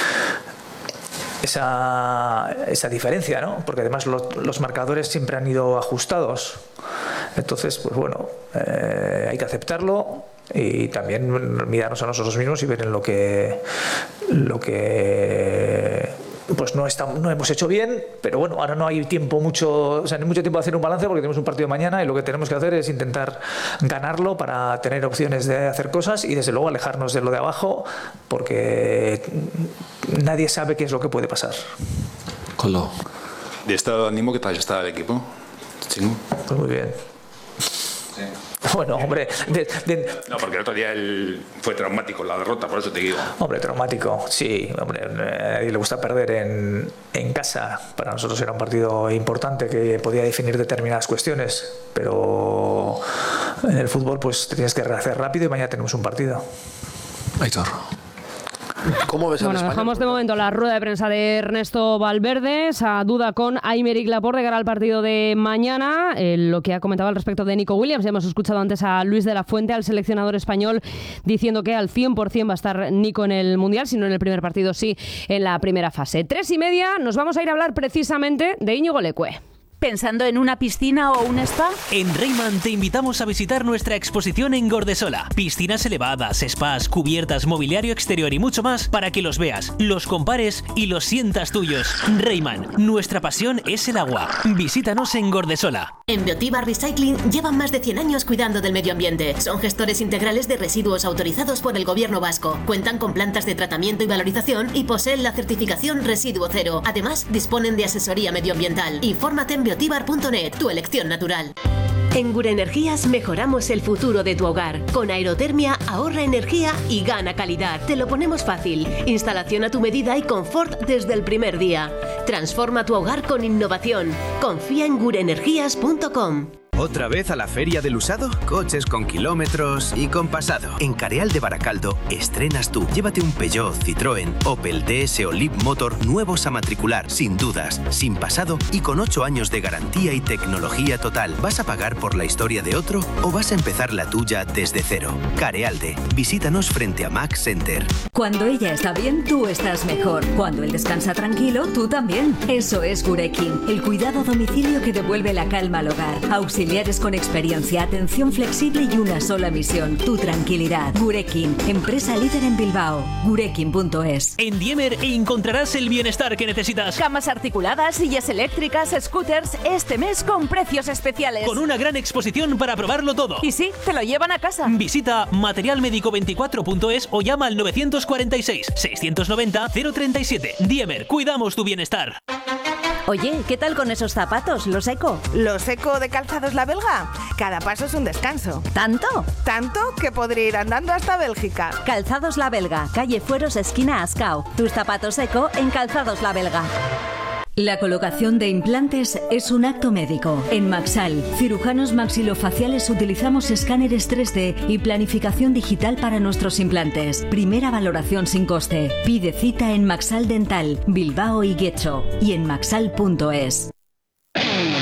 Speaker 14: esa, esa diferencia, ¿no? Porque además los, los marcadores siempre han ido ajustados. Entonces, pues bueno, eh, hay que aceptarlo y también mirarnos a nosotros mismos y ver en lo que lo que pues no está, no hemos hecho bien, pero bueno, ahora no hay tiempo mucho, o sea, no hay mucho tiempo de hacer un balance porque tenemos un partido mañana y lo que tenemos que hacer es intentar ganarlo para tener opciones de hacer cosas y desde luego alejarnos de lo de abajo porque nadie sabe qué es lo que puede pasar.
Speaker 3: Colo, ¿de estado de ánimo qué tal está el equipo? ¿Chingo?
Speaker 14: Pues muy bien.
Speaker 3: Sí.
Speaker 14: Bueno, hombre, de, de...
Speaker 3: no, porque el otro día él fue traumático la derrota, por eso te digo.
Speaker 14: Hombre, traumático, sí, hombre, a nadie le gusta perder en, en casa. Para nosotros era un partido importante que podía definir determinadas cuestiones, pero en el fútbol pues te tienes que rehacer rápido y mañana tenemos un partido.
Speaker 3: Aitor.
Speaker 26: ¿Cómo ves bueno, dejamos de momento la rueda de prensa de Ernesto Valverde, esa duda con Aymeric Laporte de cara al partido de mañana, eh, lo que ha comentado al respecto de Nico Williams. Ya hemos escuchado antes a Luis de la Fuente, al seleccionador español, diciendo que al cien por ciento va a estar Nico en el Mundial, si no en el primer partido, sí en la primera fase. Tres y media, nos vamos a ir a hablar precisamente de Íñigo Leque.
Speaker 9: ¿Pensando en una piscina o un spa?
Speaker 12: En Reiman te invitamos a visitar nuestra exposición en Gordesola. Piscinas elevadas, spas, cubiertas, mobiliario exterior y mucho más para que los veas, los compares y los sientas tuyos. Reiman, nuestra pasión es el agua. Visítanos en Gordesola.
Speaker 18: En Biotibar Recycling llevan más de cien años cuidando del medio ambiente. Son gestores integrales de residuos autorizados por el Gobierno vasco. Cuentan con plantas de tratamiento y valorización y poseen la certificación Residuo Cero. Además, disponen de asesoría medioambiental. Infórmate en biotibar punto net, tu elección natural. En Gure Energías mejoramos el futuro de tu hogar. Con aerotermia ahorra energía y gana calidad. Te lo ponemos fácil. Instalación a tu medida y confort desde el primer día. Transforma tu hogar con innovación. Confía en gure energías punto com.
Speaker 19: ¿Otra vez a la feria del usado? Coches con kilómetros y con pasado. En Careal de Baracaldo estrenas tú. Llévate un Peugeot, Citroën, Opel, D S o Leapmotor nuevos a matricular, sin dudas, sin pasado y con ocho años de garantía y tecnología total. ¿Vas a pagar por la historia de otro o vas a empezar la tuya desde cero? Carealde. Visítanos frente a Max Center.
Speaker 20: Cuando ella está bien, tú estás mejor. Cuando él descansa tranquilo, tú también. Eso es Gurekin, el cuidado a domicilio que devuelve la calma al hogar. Auxiliares con experiencia, atención flexible y una sola misión, tu tranquilidad. Gurekin, empresa líder en Bilbao. Gurekin punto es.
Speaker 12: En Diemer encontrarás el bienestar que necesitas.
Speaker 9: Camas articuladas, sillas eléctricas, scooters, este mes con precios especiales.
Speaker 12: Con una gran exposición para probarlo todo.
Speaker 9: Y sí, te lo llevan a casa.
Speaker 12: Visita material médico veinticuatro punto es o llama al nueve cuatro seis, seis nueve cero, cero tres siete. Diemer, cuidamos tu bienestar.
Speaker 9: Oye, ¿qué tal con esos zapatos, los Eco?
Speaker 29: ¿Los Eco de Calzados La Belga? Cada paso es un descanso.
Speaker 9: ¿Tanto?
Speaker 29: Tanto que podría ir andando hasta Bélgica.
Speaker 9: Calzados La Belga, calle Fueros, esquina Ascao. Tus zapatos Eco en Calzados La Belga.
Speaker 30: La colocación de implantes es un acto médico. En Maxal, cirujanos maxilofaciales, utilizamos escáneres tres D y planificación digital para nuestros implantes. Primera valoración sin coste. Pide cita en Maxal Dental, Bilbao y Guecho y en maxal punto es.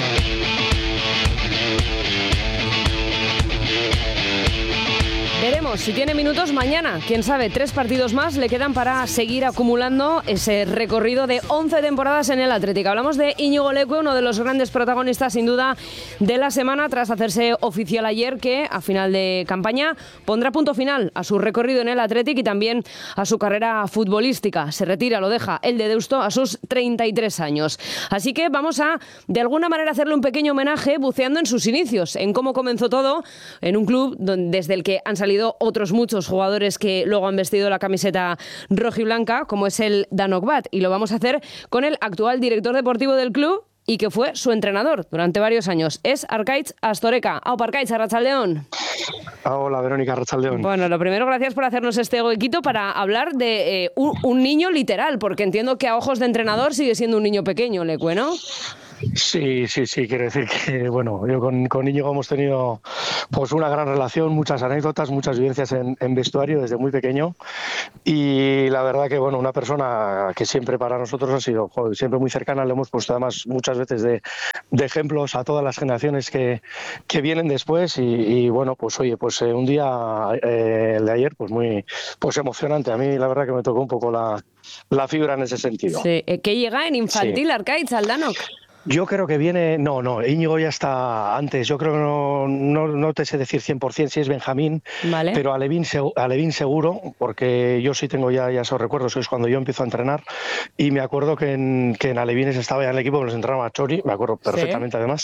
Speaker 26: Veremos veremos si tiene minutos mañana. Quién sabe, tres partidos más le quedan para seguir acumulando ese recorrido de once temporadas en el Athletic. Hablamos de Íñigo Leque, uno de los grandes protagonistas sin duda de la semana, tras hacerse oficial ayer que a final de campaña pondrá punto final a su recorrido en el Athletic y también a su carrera futbolística. Se retira, lo deja el de Deusto a sus treinta y tres años. Así que vamos a, de alguna manera, hacerle un pequeño homenaje buceando en sus inicios, en cómo comenzó todo en un club donde, desde el que han salido otros muchos jugadores que luego han vestido la camiseta rojiblanca, como es el Danok Bat. Y lo vamos a hacer con el actual director deportivo del club y que fue su entrenador durante varios años. Es Arkaitz Astoreka. Aupa Arkaitz, arratsaldeon.
Speaker 1: Hola, Verónica, arratsaldeon.
Speaker 26: Bueno, lo primero, gracias por hacernos este huequito para hablar de eh, un, un niño literal, porque entiendo que a ojos de entrenador sigue siendo un niño pequeño, Leque, ¿no?
Speaker 1: Sí, sí, sí, quiero decir que, bueno, yo con, con Íñigo hemos tenido pues una gran relación, muchas anécdotas, muchas vivencias en, en vestuario desde muy pequeño y la verdad que, bueno, una persona que siempre para nosotros ha sido, joder, siempre muy cercana, le hemos puesto además muchas veces de, de ejemplos a todas las generaciones que, que vienen después y, y, bueno, pues oye, pues eh, un día, eh, el de ayer, pues muy pues emocionante. A mí la verdad que me tocó un poco la, la fibra en ese sentido.
Speaker 26: Sí, que llega en infantil, sí. Arkaitz, al Danok.
Speaker 1: Yo creo que viene, no, no, Íñigo ya está antes, yo creo que no, no, no te sé decir cien por ciento si es Benjamín, vale. Pero Alevín, Alevín seguro, porque yo sí tengo ya, ya esos recuerdos, es cuando yo empiezo a entrenar y me acuerdo que en, que en Alevines estaba ya en el equipo, que nos entrenaba Chori, me acuerdo perfectamente, sí. Además,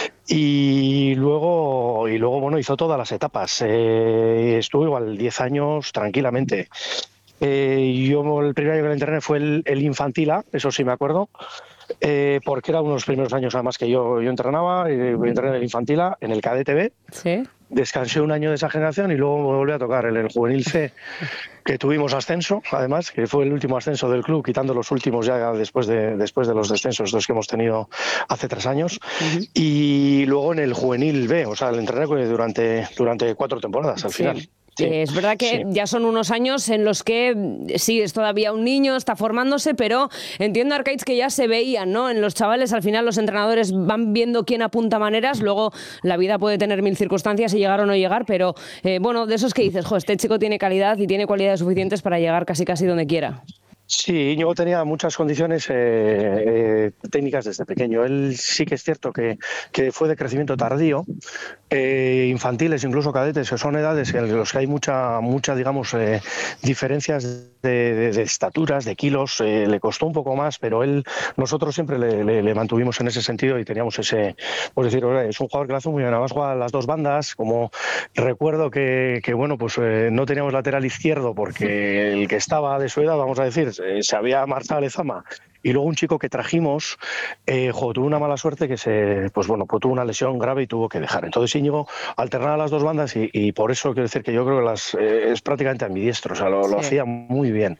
Speaker 1: y luego, y luego bueno, hizo todas las etapas, eh, estuvo igual diez años tranquilamente. Eh, yo el primer año que le entrené fue el, el infantil A, eso sí me acuerdo, eh, porque era uno de los primeros años además que yo, yo entrenaba, eh, entrené en el infantil A, en el cadete B,
Speaker 26: ¿sí?
Speaker 1: Descansé un año de esa generación y luego me volví a tocar en el juvenil C, que tuvimos ascenso, además, que fue el último ascenso del club, quitando los últimos ya después de, después de los descensos los que hemos tenido hace tres años, uh-huh. Y luego en el juvenil B, o sea, el entrené durante, durante cuatro temporadas al
Speaker 26: sí.
Speaker 1: final.
Speaker 26: Sí, es verdad que sí. Ya son unos años en los que sí, es todavía un niño, está formándose, pero entiendo, Arkaitz, que ya se veían, ¿no? En los chavales, al final los entrenadores van viendo quién apunta maneras, luego la vida puede tener mil circunstancias y llegar o no llegar, pero eh, bueno, de esos que dices, jo, este chico tiene calidad y tiene cualidades suficientes para llegar casi casi donde quiera.
Speaker 1: Sí, Íñigo tenía muchas condiciones eh, eh, técnicas desde pequeño. Él sí que es cierto que, que fue de crecimiento tardío, eh, infantiles, incluso cadetes, que son edades en las que hay mucha, mucha digamos, eh, diferencias de, de, de estaturas, de kilos. Eh, le costó un poco más, pero él, nosotros siempre le, le, le mantuvimos en ese sentido y teníamos ese, pues decir, es un jugador que lo hace muy bien. Además juega las dos bandas, como recuerdo que, que bueno, pues eh, no teníamos lateral izquierdo porque el que estaba de su edad, vamos a decir, se había marchado a Lezama y luego un chico que trajimos eh, jo, tuvo una mala suerte que se pues bueno pues tuvo una lesión grave y tuvo que dejar. Entonces Íñigo alternaba las dos bandas y, y por eso quiero decir que yo creo que las eh, es prácticamente ambidiestro, o sea, lo, sí. lo hacía muy bien.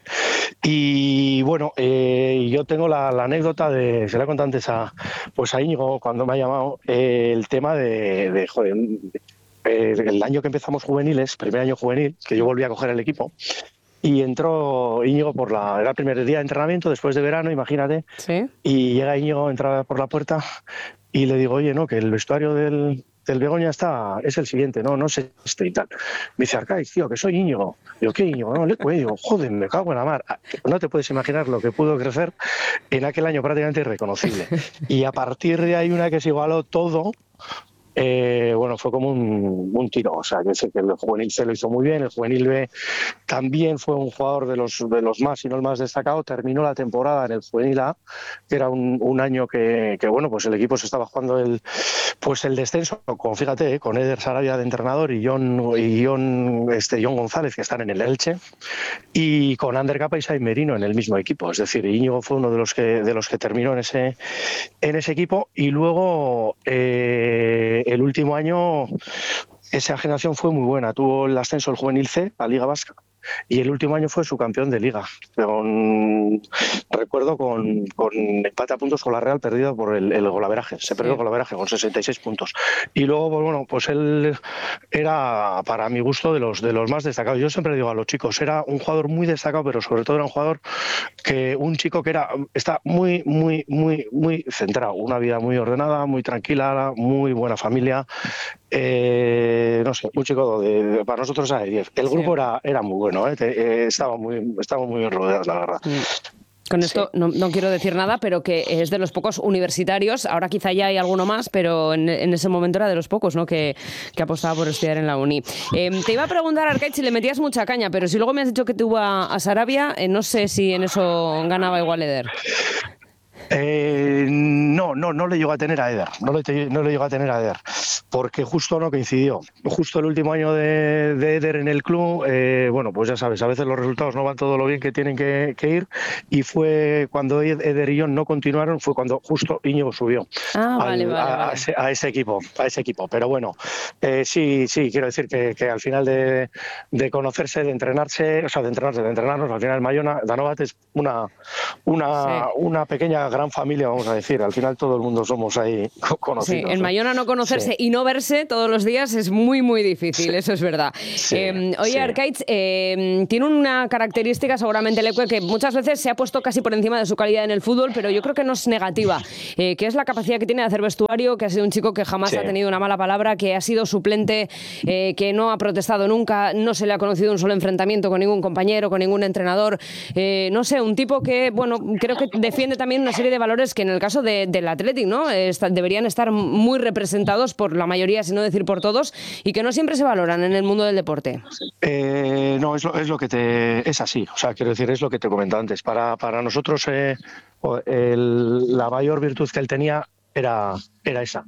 Speaker 1: Y bueno, eh, yo tengo la, la anécdota de, se la he contado antes a, pues a Íñigo cuando me ha llamado, eh, el tema de, de joder, eh, el año que empezamos juveniles, primer año juvenil, que yo volví a coger el equipo. Y entró Íñigo por la... Era el primer día de entrenamiento, después de verano, imagínate.
Speaker 26: Sí.
Speaker 1: Y llega Íñigo, entra por la puerta y le digo, oye, no, que el vestuario del, del Begoña está, es el siguiente, no, no sé este y tal. Me dice, Arkaitz, tío, que soy Íñigo. Digo, ¿qué Íñigo? No, le digo, joder, me cago en la mar. No te puedes imaginar lo que pudo crecer en aquel año prácticamente irreconocible. Y a partir de ahí una que se igualó todo... Eh, bueno, fue como un, un tiro, o sea, que, que el juvenil C lo hizo muy bien, el juvenil B también fue un jugador de los, de los más, si no el más destacado, terminó la temporada en el juvenil A, que era un, un año que, que, bueno, pues el equipo se estaba jugando el, pues el descenso, con, fíjate, eh, con Eder Sarabia de entrenador y John, y John, este, John González, que están en el Elche, y con Ander Capa y Sai Merino en el mismo equipo, es decir, Íñigo fue uno de los que, de los que terminó en ese, en ese equipo, y luego... Eh, el último año esa generación fue muy buena, tuvo el ascenso del juvenil C a Liga Vasca y el último año fue subcampeón de Liga. Con, recuerdo con, con empate a puntos con la Real, perdido por el, el golaveraje, se perdió sí. el golaveraje con sesenta y seis puntos. Y luego, pues bueno, pues él era, para mi gusto, de los, de los más destacados. Yo siempre digo a los chicos, era un jugador muy destacado, pero sobre todo era un jugador que, un chico que era, está muy, muy, muy, muy centrado, una vida muy ordenada, muy tranquila, muy buena familia. Eh, no sé, un chico de, de, para nosotros era de diez. El grupo sí. era, era muy bueno, ¿eh? Te, eh, estaba muy, estábamos muy bien rodeados, la verdad. Mm.
Speaker 26: Con esto sí. no, no quiero decir nada, pero que es de los pocos universitarios, ahora quizá ya hay alguno más, pero en, en ese momento era de los pocos, ¿no? que, que apostaba por estudiar en la uni. Eh, te iba a preguntar, Arcaiz, si le metías mucha caña, pero si luego me has dicho que tuvo a, a Sarabia, eh, no sé si en eso ganaba igual Eder.
Speaker 1: Eh, no, no, no le llegó a tener a Eder, no le, no le llegó a tener a Eder, porque justo no coincidió. Justo el último año de, de Eder en el club, eh, bueno, pues ya sabes, a veces los resultados no van todo lo bien que tienen que, que ir, y fue cuando Eder y yo no continuaron, fue cuando justo Íñigo subió
Speaker 26: ah, vale,
Speaker 1: al,
Speaker 26: vale,
Speaker 1: a,
Speaker 26: vale.
Speaker 1: A, ese, a ese equipo, a ese equipo. Pero bueno, eh, sí, sí, quiero decir que, que al final de, de conocerse, de entrenarse, o sea, de entrenarse, de entrenarnos, al final Mayona, Danovat es una, una, sí. una pequeña gran familia, vamos a decir. Al final todo el mundo somos ahí conocidos.
Speaker 26: Sí, en Mayona no conocerse
Speaker 1: sí.
Speaker 26: y no verse todos los días es muy, muy difícil, sí. eso es verdad. Sí, eh, oye, sí. Arcaiz, eh, tiene una característica seguramente Leque que muchas veces se ha puesto casi por encima de su calidad en el fútbol, pero yo creo que no es negativa, eh, que es la capacidad que tiene de hacer vestuario, que ha sido un chico que jamás sí. ha tenido una mala palabra, que ha sido suplente, eh, que no ha protestado nunca, no se le ha conocido un solo enfrentamiento con ningún compañero, con ningún entrenador, eh, no sé, un tipo que, bueno, creo que defiende también una serie de valores que en el caso de, del Athletic, ¿no? Está, deberían estar muy representados por la mayoría, si no decir por todos, y que no siempre se valoran en el mundo del deporte.
Speaker 1: Eh, no, es lo, es lo que te... es así, o sea, quiero decir, es lo que te comentaba antes. Para, para nosotros eh, el, la mayor virtud que él tenía era, era esa.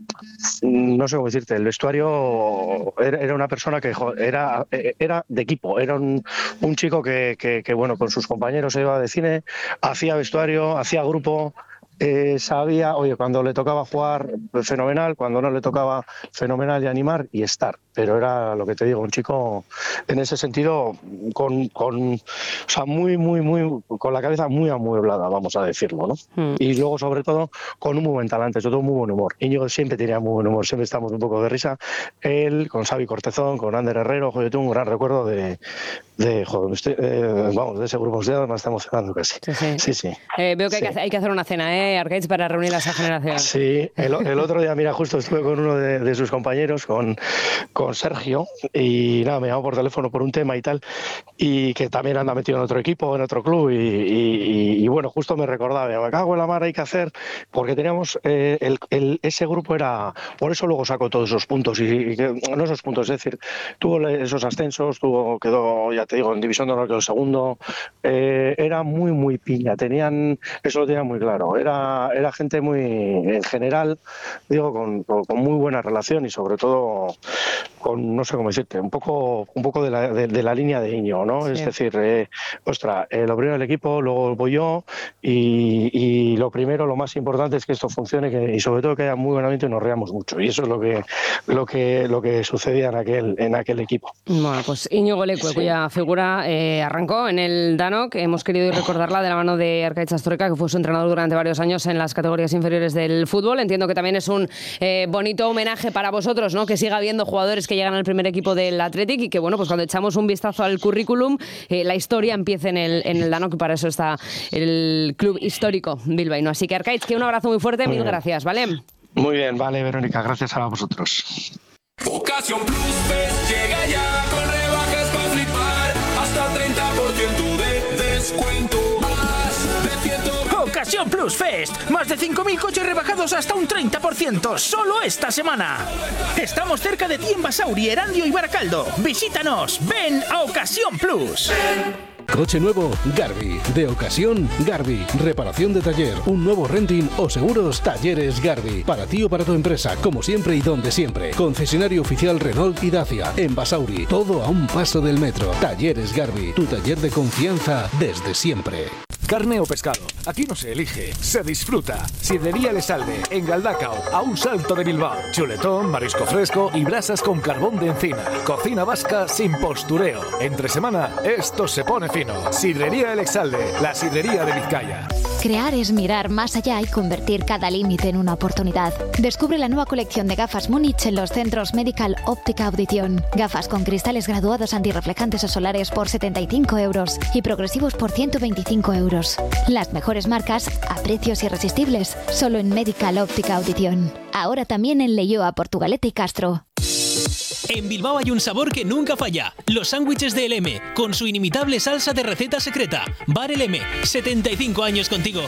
Speaker 1: No sé cómo decirte, el vestuario era, era una persona que era, era de equipo, era un, un chico que, que, que, bueno, con sus compañeros se iba de cine, hacía vestuario, hacía grupo. Eh, sabía, oye, cuando le tocaba jugar, fenomenal, cuando no le tocaba, fenomenal, y animar y estar. Pero era lo que te digo, un chico en ese sentido con, con o sea, muy, muy, muy, con la cabeza muy amueblada, vamos a decirlo, ¿no? Mm. Y luego, sobre todo, con un muy buen talante, sobre todo muy buen humor. Íñigo siempre tenía muy buen humor, siempre estamos un poco de risa. Él, con Xavi Cortezón, con Ander Herrero, joder, yo tengo un gran recuerdo de, de joder, estoy, eh, vamos, de ese grupo de me está emocionando casi. Sí, sí. sí, sí.
Speaker 26: Eh, veo que,
Speaker 1: sí.
Speaker 26: hay que hay que hacer una cena, ¿eh? Arcaiz, para reunir a esa generación.
Speaker 1: Sí, el, el otro día, mira, justo estuve con uno de, de sus compañeros, con, con Sergio, y nada, me llamó por teléfono por un tema y tal, y que también anda metido en otro equipo, en otro club, y, y, y bueno, justo me recordaba, me cago en la mar, hay que hacer, porque teníamos, eh, el, el, ese grupo era, por eso luego sacó todos esos puntos, y, y no esos puntos, es decir, tuvo esos ascensos, tuvo, quedó, ya te digo, en División de Honor, quedó segundo, eh, era muy, muy piña, tenían, eso lo tenían muy claro, era Era gente muy, en general, digo, con, con, con muy buena relación y sobre todo con, no sé cómo decirte, un poco un poco de la, de, de la línea de Íñigo, ¿no? Sí. Es decir, eh, ostra, eh, lo primero el equipo, luego voy yo y, y lo primero, lo más importante es que esto funcione que, y sobre todo que haya muy buen ambiente y nos reamos mucho. Y eso es lo que lo que, lo que sucedía en aquel, en aquel equipo.
Speaker 26: Bueno, pues Íñigo Leque, sí. cuya figura eh, arrancó en el Danok, hemos querido recordarla de la mano de Arcaiz Astorga, que fue su entrenador durante varios años en las categorías inferiores del fútbol. Entiendo que también es un eh, bonito homenaje para vosotros, ¿no? Que siga habiendo jugadores que llegan al primer equipo del Athletic y que, bueno, pues cuando echamos un vistazo al currículum, eh, la historia empieza en el, en el Danok, y para eso está el club histórico bilbaíno. Así que, Arcaiz, que un abrazo muy fuerte, muy mil bien. Gracias, ¿vale?
Speaker 1: Muy bien, vale, Verónica, gracias a vosotros.
Speaker 2: Ocasión Plus Fest llega ya con rebajas para flipar, hasta treinta por ciento de descuento.
Speaker 4: Ocasión Plus Fest. Más de cinco mil coches rebajados hasta un treinta por ciento. Solo esta semana. Estamos cerca de ti en Basauri, Erandio y Baracaldo. Visítanos. Ven a Ocasión Plus.
Speaker 11: Coche nuevo, Garbi. De ocasión, Garbi. Reparación de taller, un nuevo renting o seguros, Talleres Garbi. Para ti o para tu empresa, como siempre y donde siempre. Concesionario oficial Renault y Dacia. En Basauri, todo a un paso del metro. Talleres Garbi, tu taller de confianza desde siempre.
Speaker 5: Carne o pescado, aquí no se elige, se disfruta. Sidrería El Esalde, en Galdacao, a un salto de Bilbao. Chuletón, marisco fresco y brasas con carbón de encina. Cocina vasca sin postureo. Entre semana, esto se pone fino. Sidrería El Exalde, la sidrería de Vizcaya.
Speaker 6: Crear es mirar más allá y convertir cada límite en una oportunidad. Descubre la nueva colección de gafas Múnich en los centros Medical Óptica Audición. Gafas con cristales graduados antirreflejantes o solares por setenta y cinco euros y progresivos por ciento veinticinco euros. Las mejores marcas a precios irresistibles, solo en Medical Óptica Audición. Ahora también en Leioa, Portugalete y Castro.
Speaker 12: En Bilbao hay un sabor que nunca falla. Los sándwiches de El M, con su inimitable salsa de receta secreta. Bar El M, setenta y cinco años contigo.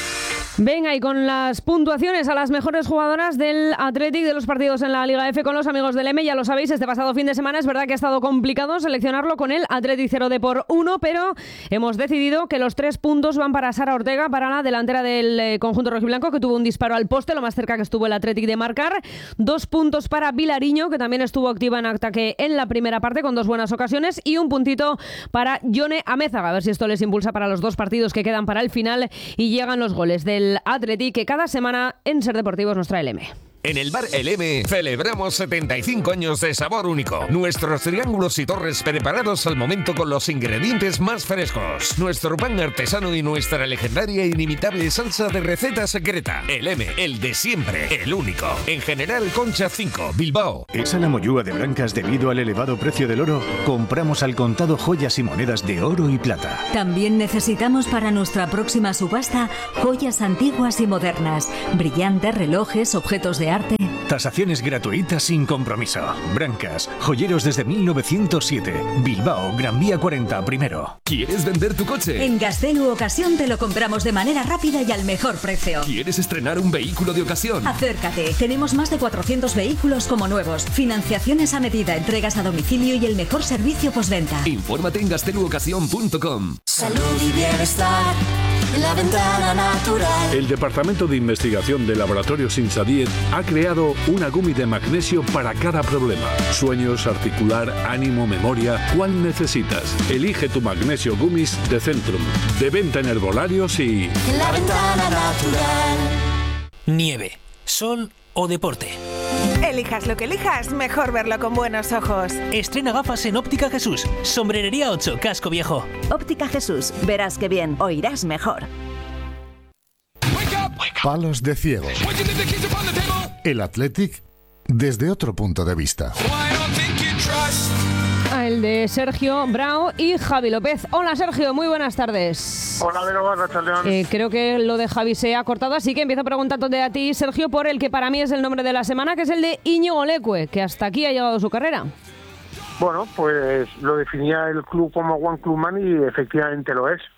Speaker 26: Venga, y con las puntuaciones a las mejores jugadoras del Athletic de los partidos en la Liga F con los amigos del M, ya lo sabéis, este pasado fin de semana es verdad que ha estado complicado seleccionarlo con el Athletic cero de por uno, pero hemos decidido que los tres puntos van para Sara Ortega, para la delantera del eh, conjunto rojiblanco, que tuvo un disparo al poste, lo más cerca que estuvo el Athletic de marcar. Dos puntos para Vilariño, que también estuvo activa en ataque en la primera parte con dos buenas ocasiones, y un puntito para Yone Amézaga, a ver si esto les impulsa para los dos partidos que quedan para el final y llegan los goles del Athletic, que cada semana en Ser Deportivos nos trae el M.
Speaker 7: En el Bar El M celebramos setenta y cinco años de sabor único. Nuestros triángulos y torres preparados al momento con los ingredientes más frescos. Nuestro pan artesano y nuestra legendaria e inimitable salsa de receta secreta. El M, el de siempre, el único. En General Concha cinco, Bilbao.
Speaker 8: ¿Es la mollúa de Brancas debido al elevado precio del oro? Compramos al contado joyas y monedas de oro y plata.
Speaker 30: También necesitamos para nuestra próxima subasta joyas antiguas y modernas, brillantes, relojes, objetos de arte.
Speaker 8: Tasaciones gratuitas sin compromiso. Brancas, joyeros desde mil novecientos siete. Bilbao, Gran Vía cuarenta, primero.
Speaker 7: ¿Quieres vender tu coche?
Speaker 30: En Gaztelu Ocasión te lo compramos de manera rápida y al mejor precio.
Speaker 7: ¿Quieres estrenar un vehículo de ocasión?
Speaker 30: Acércate. Tenemos más de cuatrocientos vehículos como nuevos. Financiaciones a medida, entregas a domicilio y el mejor servicio postventa.
Speaker 7: Infórmate en gaztelu ocasión punto com.
Speaker 2: Salud y bienestar. La ventana natural.
Speaker 13: El Departamento de Investigación de Laboratorios Insadiet ha creado una gumi de magnesio para cada problema. Sueños, articular, ánimo, memoria. ¿Cuál necesitas? Elige tu magnesio Gummies de Centrum. De venta en herbolarios y...
Speaker 2: La ventana natural.
Speaker 12: Nieve, sol o deporte.
Speaker 29: Elijas lo que elijas, mejor verlo con buenos ojos.
Speaker 12: Estrena gafas en Óptica Jesús. Sombrerería ocho, Casco Viejo.
Speaker 21: Óptica Jesús, verás que bien, oirás mejor.
Speaker 22: Palos de ciego. El Athletic desde otro punto de vista.
Speaker 26: El de Sergio Brao y Javi López. Hola Sergio, muy buenas tardes.
Speaker 23: Hola, Vero,
Speaker 26: eh, Creo que lo de Javi se ha cortado, así que empiezo preguntándote a ti, Sergio, por el que para mí es el nombre de la semana, que es el de Íñigo Leque, que hasta aquí ha llegado su carrera.
Speaker 23: Bueno, pues lo definía el club como One Club Man y efectivamente lo es.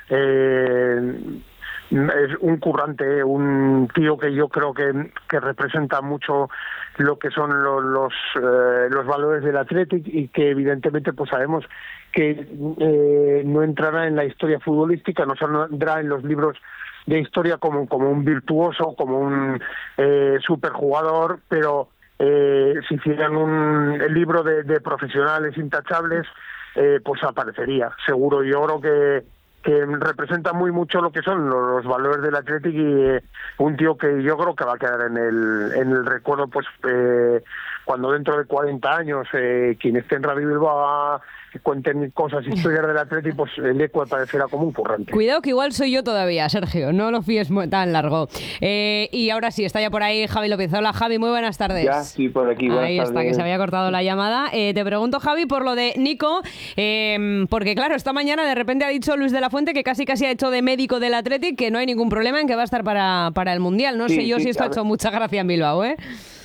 Speaker 23: Eh, es un currante, un tío que yo creo que, que representa mucho lo que son los los, eh, los valores del Athletic y que evidentemente pues sabemos que eh, no entrará en la historia futbolística, no saldrá en los libros de historia como, como un virtuoso, como un eh, superjugador, pero eh, si hicieran un el libro de, de profesionales intachables, eh, pues aparecería, seguro. Yo creo que que representa muy mucho lo que son los, los valores del Athletic y eh, un tío que yo creo que va a quedar en el en el recuerdo, pues eh, cuando dentro de cuarenta años eh, quien esté en Radio Bilbao cuenten cosas, historias del Athletic, pues el eco aparecerá como un currante.
Speaker 26: Cuidado que igual soy yo todavía, Sergio, no lo fíes tan largo. Eh, y ahora sí, está ya por ahí Javi López. Hola Javi, muy buenas tardes.
Speaker 24: Ya, sí, por aquí. Buenas
Speaker 26: ahí está,
Speaker 24: tardes.
Speaker 26: que se había cortado la llamada. Eh, te pregunto, Javi, por lo de Nico, eh, porque claro, esta mañana de repente ha dicho Luis de la Fuente que casi casi ha hecho de médico del Athletic, que no hay ningún problema en que va a estar para, para el Mundial. No
Speaker 24: sí,
Speaker 26: sé yo
Speaker 24: sí,
Speaker 26: si esto ha hecho mucha gracia en Bilbao, ¿eh?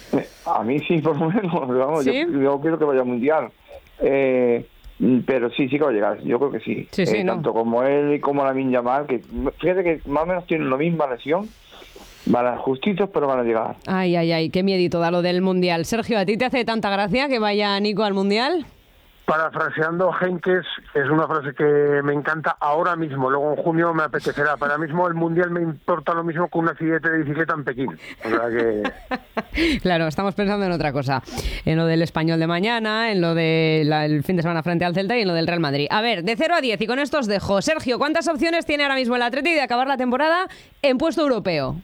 Speaker 24: A mí sí, por lo menos. Vamos,
Speaker 26: ¿Sí?
Speaker 24: yo, yo quiero que vaya al Mundial. Eh... Pero sí, sí que va a llegar, yo creo que sí.
Speaker 26: sí, sí
Speaker 24: eh,
Speaker 26: ¿no?
Speaker 24: Tanto como él y como Lamine Yamal, que fíjate que más o menos tienen la misma lesión, van a justitos, pero van a llegar.
Speaker 26: Ay, ay, ay, qué miedito da lo del Mundial. Sergio, ¿a ti te hace tanta gracia que vaya Nico al Mundial?
Speaker 23: Parafraseando Henkes, es una frase que me encanta ahora mismo, luego en junio me apetecerá. Para mismo el Mundial me importa lo mismo que un accidente de bicicleta en Pekín. O sea que...
Speaker 26: Claro, estamos pensando en otra cosa. En lo del Español de mañana, en lo del fin de semana frente al Celta y en lo del Real Madrid. A ver, de cero a diez, y con esto os dejo. Sergio, ¿cuántas opciones tiene ahora mismo el Athletic de acabar la temporada en puesto europeo?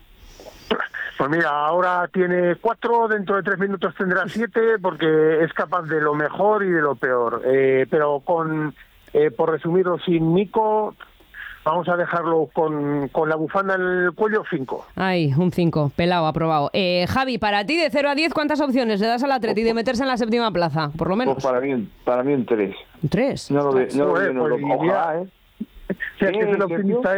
Speaker 23: Pues mira, ahora tiene cuatro, dentro de tres minutos tendrá siete, porque es capaz de lo mejor y de lo peor. Eh, pero con, eh, por resumirlo, sin Nico, vamos a dejarlo con, con la bufanda en el cuello, cinco.
Speaker 26: Ay, un cinco, pelado, aprobado. Eh, Javi, para ti, de cero a diez, ¿cuántas opciones le das al Atleti de meterse en la séptima plaza, por lo menos?
Speaker 24: Pues para mí, para mí un tres.
Speaker 26: ¿Un tres?
Speaker 24: No lo veo, no lo veo, no lo
Speaker 23: pues,
Speaker 24: veo. Ojalá, ¿eh?
Speaker 23: O sea, que es el optimista él.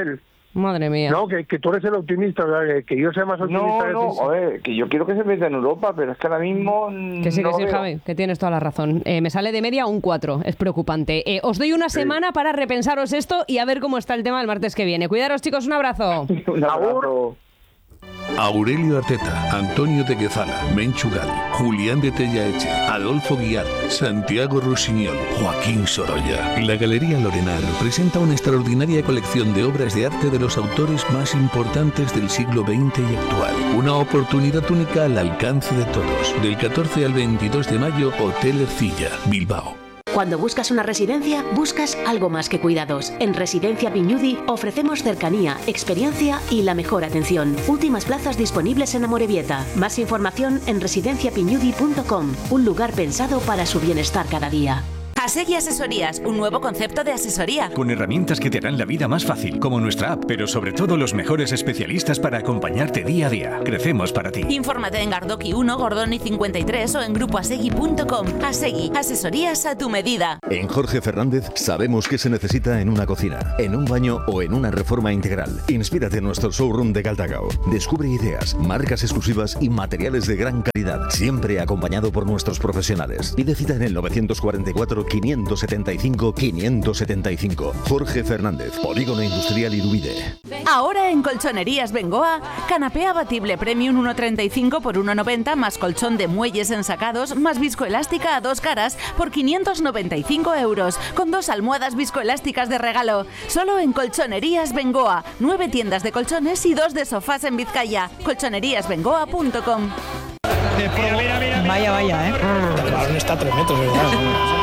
Speaker 26: Madre mía.
Speaker 23: No, que, que tú eres el optimista, ¿verdad? Que yo sea más optimista.
Speaker 24: No, no, a ver, que yo quiero que se meta en Europa, pero es que ahora mismo...
Speaker 26: Que sí,
Speaker 24: no
Speaker 26: que sí,
Speaker 24: veo.
Speaker 26: Javi, que tienes toda la razón. Eh, me sale de media un cuatro, es preocupante. Eh, os doy una
Speaker 24: Sí.
Speaker 26: semana para repensaros esto y a ver cómo está el tema el martes que viene. Cuidaros, chicos, un abrazo.
Speaker 24: Un abrazo.
Speaker 13: Aurelio Arteta, Antonio de Guezala, Menchu Gali, Julián de Tellaeche, Adolfo Guiar, Santiago Rusiñol, Joaquín Sorolla. La Galería Lorenar presenta una extraordinaria colección de obras de arte de los autores más importantes del siglo veinte y actual. Una oportunidad única al alcance de todos. Del catorce al veintidós de mayo, Hotel Ercilla, Bilbao.
Speaker 3: Cuando buscas una residencia, buscas algo más que cuidados. En Residencia Viñudi ofrecemos cercanía, experiencia y la mejor atención. Últimas plazas disponibles en Amorebieta. Más información en residencia piñudi punto com. Un lugar pensado para su bienestar cada día.
Speaker 10: Asegui Asesorías, un nuevo concepto de asesoría.
Speaker 8: Con herramientas que te harán la vida más fácil, como nuestra app, pero sobre todo los mejores especialistas para acompañarte día a día. Crecemos para ti.
Speaker 10: Infórmate en Gardoki uno, Gordoni cincuenta y tres o en grupo asegui punto com. Asegui, asesorías a tu medida.
Speaker 14: En Jorge Fernández sabemos qué se necesita en una cocina, en un baño o en una reforma integral. Inspírate en nuestro showroom de Galdacao. Descubre ideas, marcas exclusivas y materiales de gran calidad, siempre acompañado por nuestros profesionales. Pide cita en el novecientos cuarenta y cuatro, quinientos setenta y cinco, quinientos setenta y cinco. Jorge Fernández, Polígono Industrial Irubide.
Speaker 9: Ahora en Colchonerías Bengoa, canapé abatible premium uno treinta y cinco por uno noventa más colchón de muelles ensacados más viscoelástica a dos caras por quinientos noventa y cinco euros, con dos almohadas viscoelásticas de regalo. Solo en Colchonerías Bengoa, nueve tiendas de colchones y dos de sofás en Vizcaya. colchonerías bengoa punto com.
Speaker 15: Vaya, vaya, ¿eh?
Speaker 16: El balón está a tres metros, ¿verdad?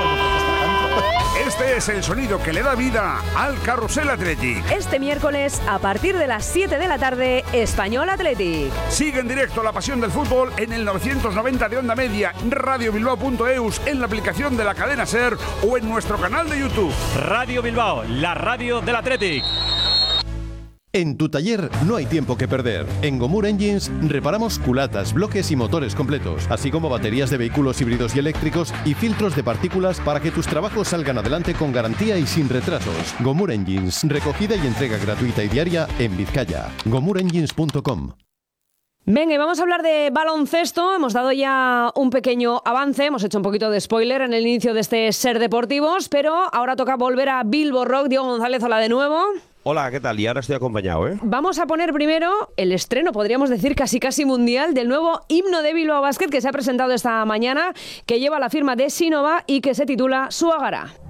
Speaker 17: Este es el sonido que le da vida al Carrusel Athletic.
Speaker 15: Este miércoles, a partir de las siete de la tarde, Español Athletic.
Speaker 17: Sigue en directo la pasión del fútbol en el novecientos noventa de onda media, radio bilbao punto eus, en la aplicación de la cadena SER o en nuestro canal de YouTube.
Speaker 18: Radio Bilbao, la radio del Athletic.
Speaker 25: En tu taller no hay tiempo que perder. En Gomur Engines reparamos culatas, bloques y motores completos, así como baterías de vehículos híbridos y eléctricos y filtros de partículas para que tus trabajos salgan adelante con garantía y sin retrasos. Gomur Engines, recogida y entrega gratuita y diaria en Vizcaya. gomur engines punto com.
Speaker 26: Venga, y vamos a hablar de baloncesto. Hemos dado ya un pequeño avance, hemos hecho un poquito de spoiler en el inicio de este Ser Deportivos, pero ahora toca volver a Bilbo Rock. Diego González, hola de nuevo.
Speaker 27: Hola, ¿qué tal? Y ahora estoy acompañado, ¿eh?
Speaker 26: Vamos a poner primero el estreno, podríamos decir casi casi mundial, del nuevo himno de Bilbao Basket que se ha presentado esta mañana, que lleva la firma de Sinova y que se titula Suagara.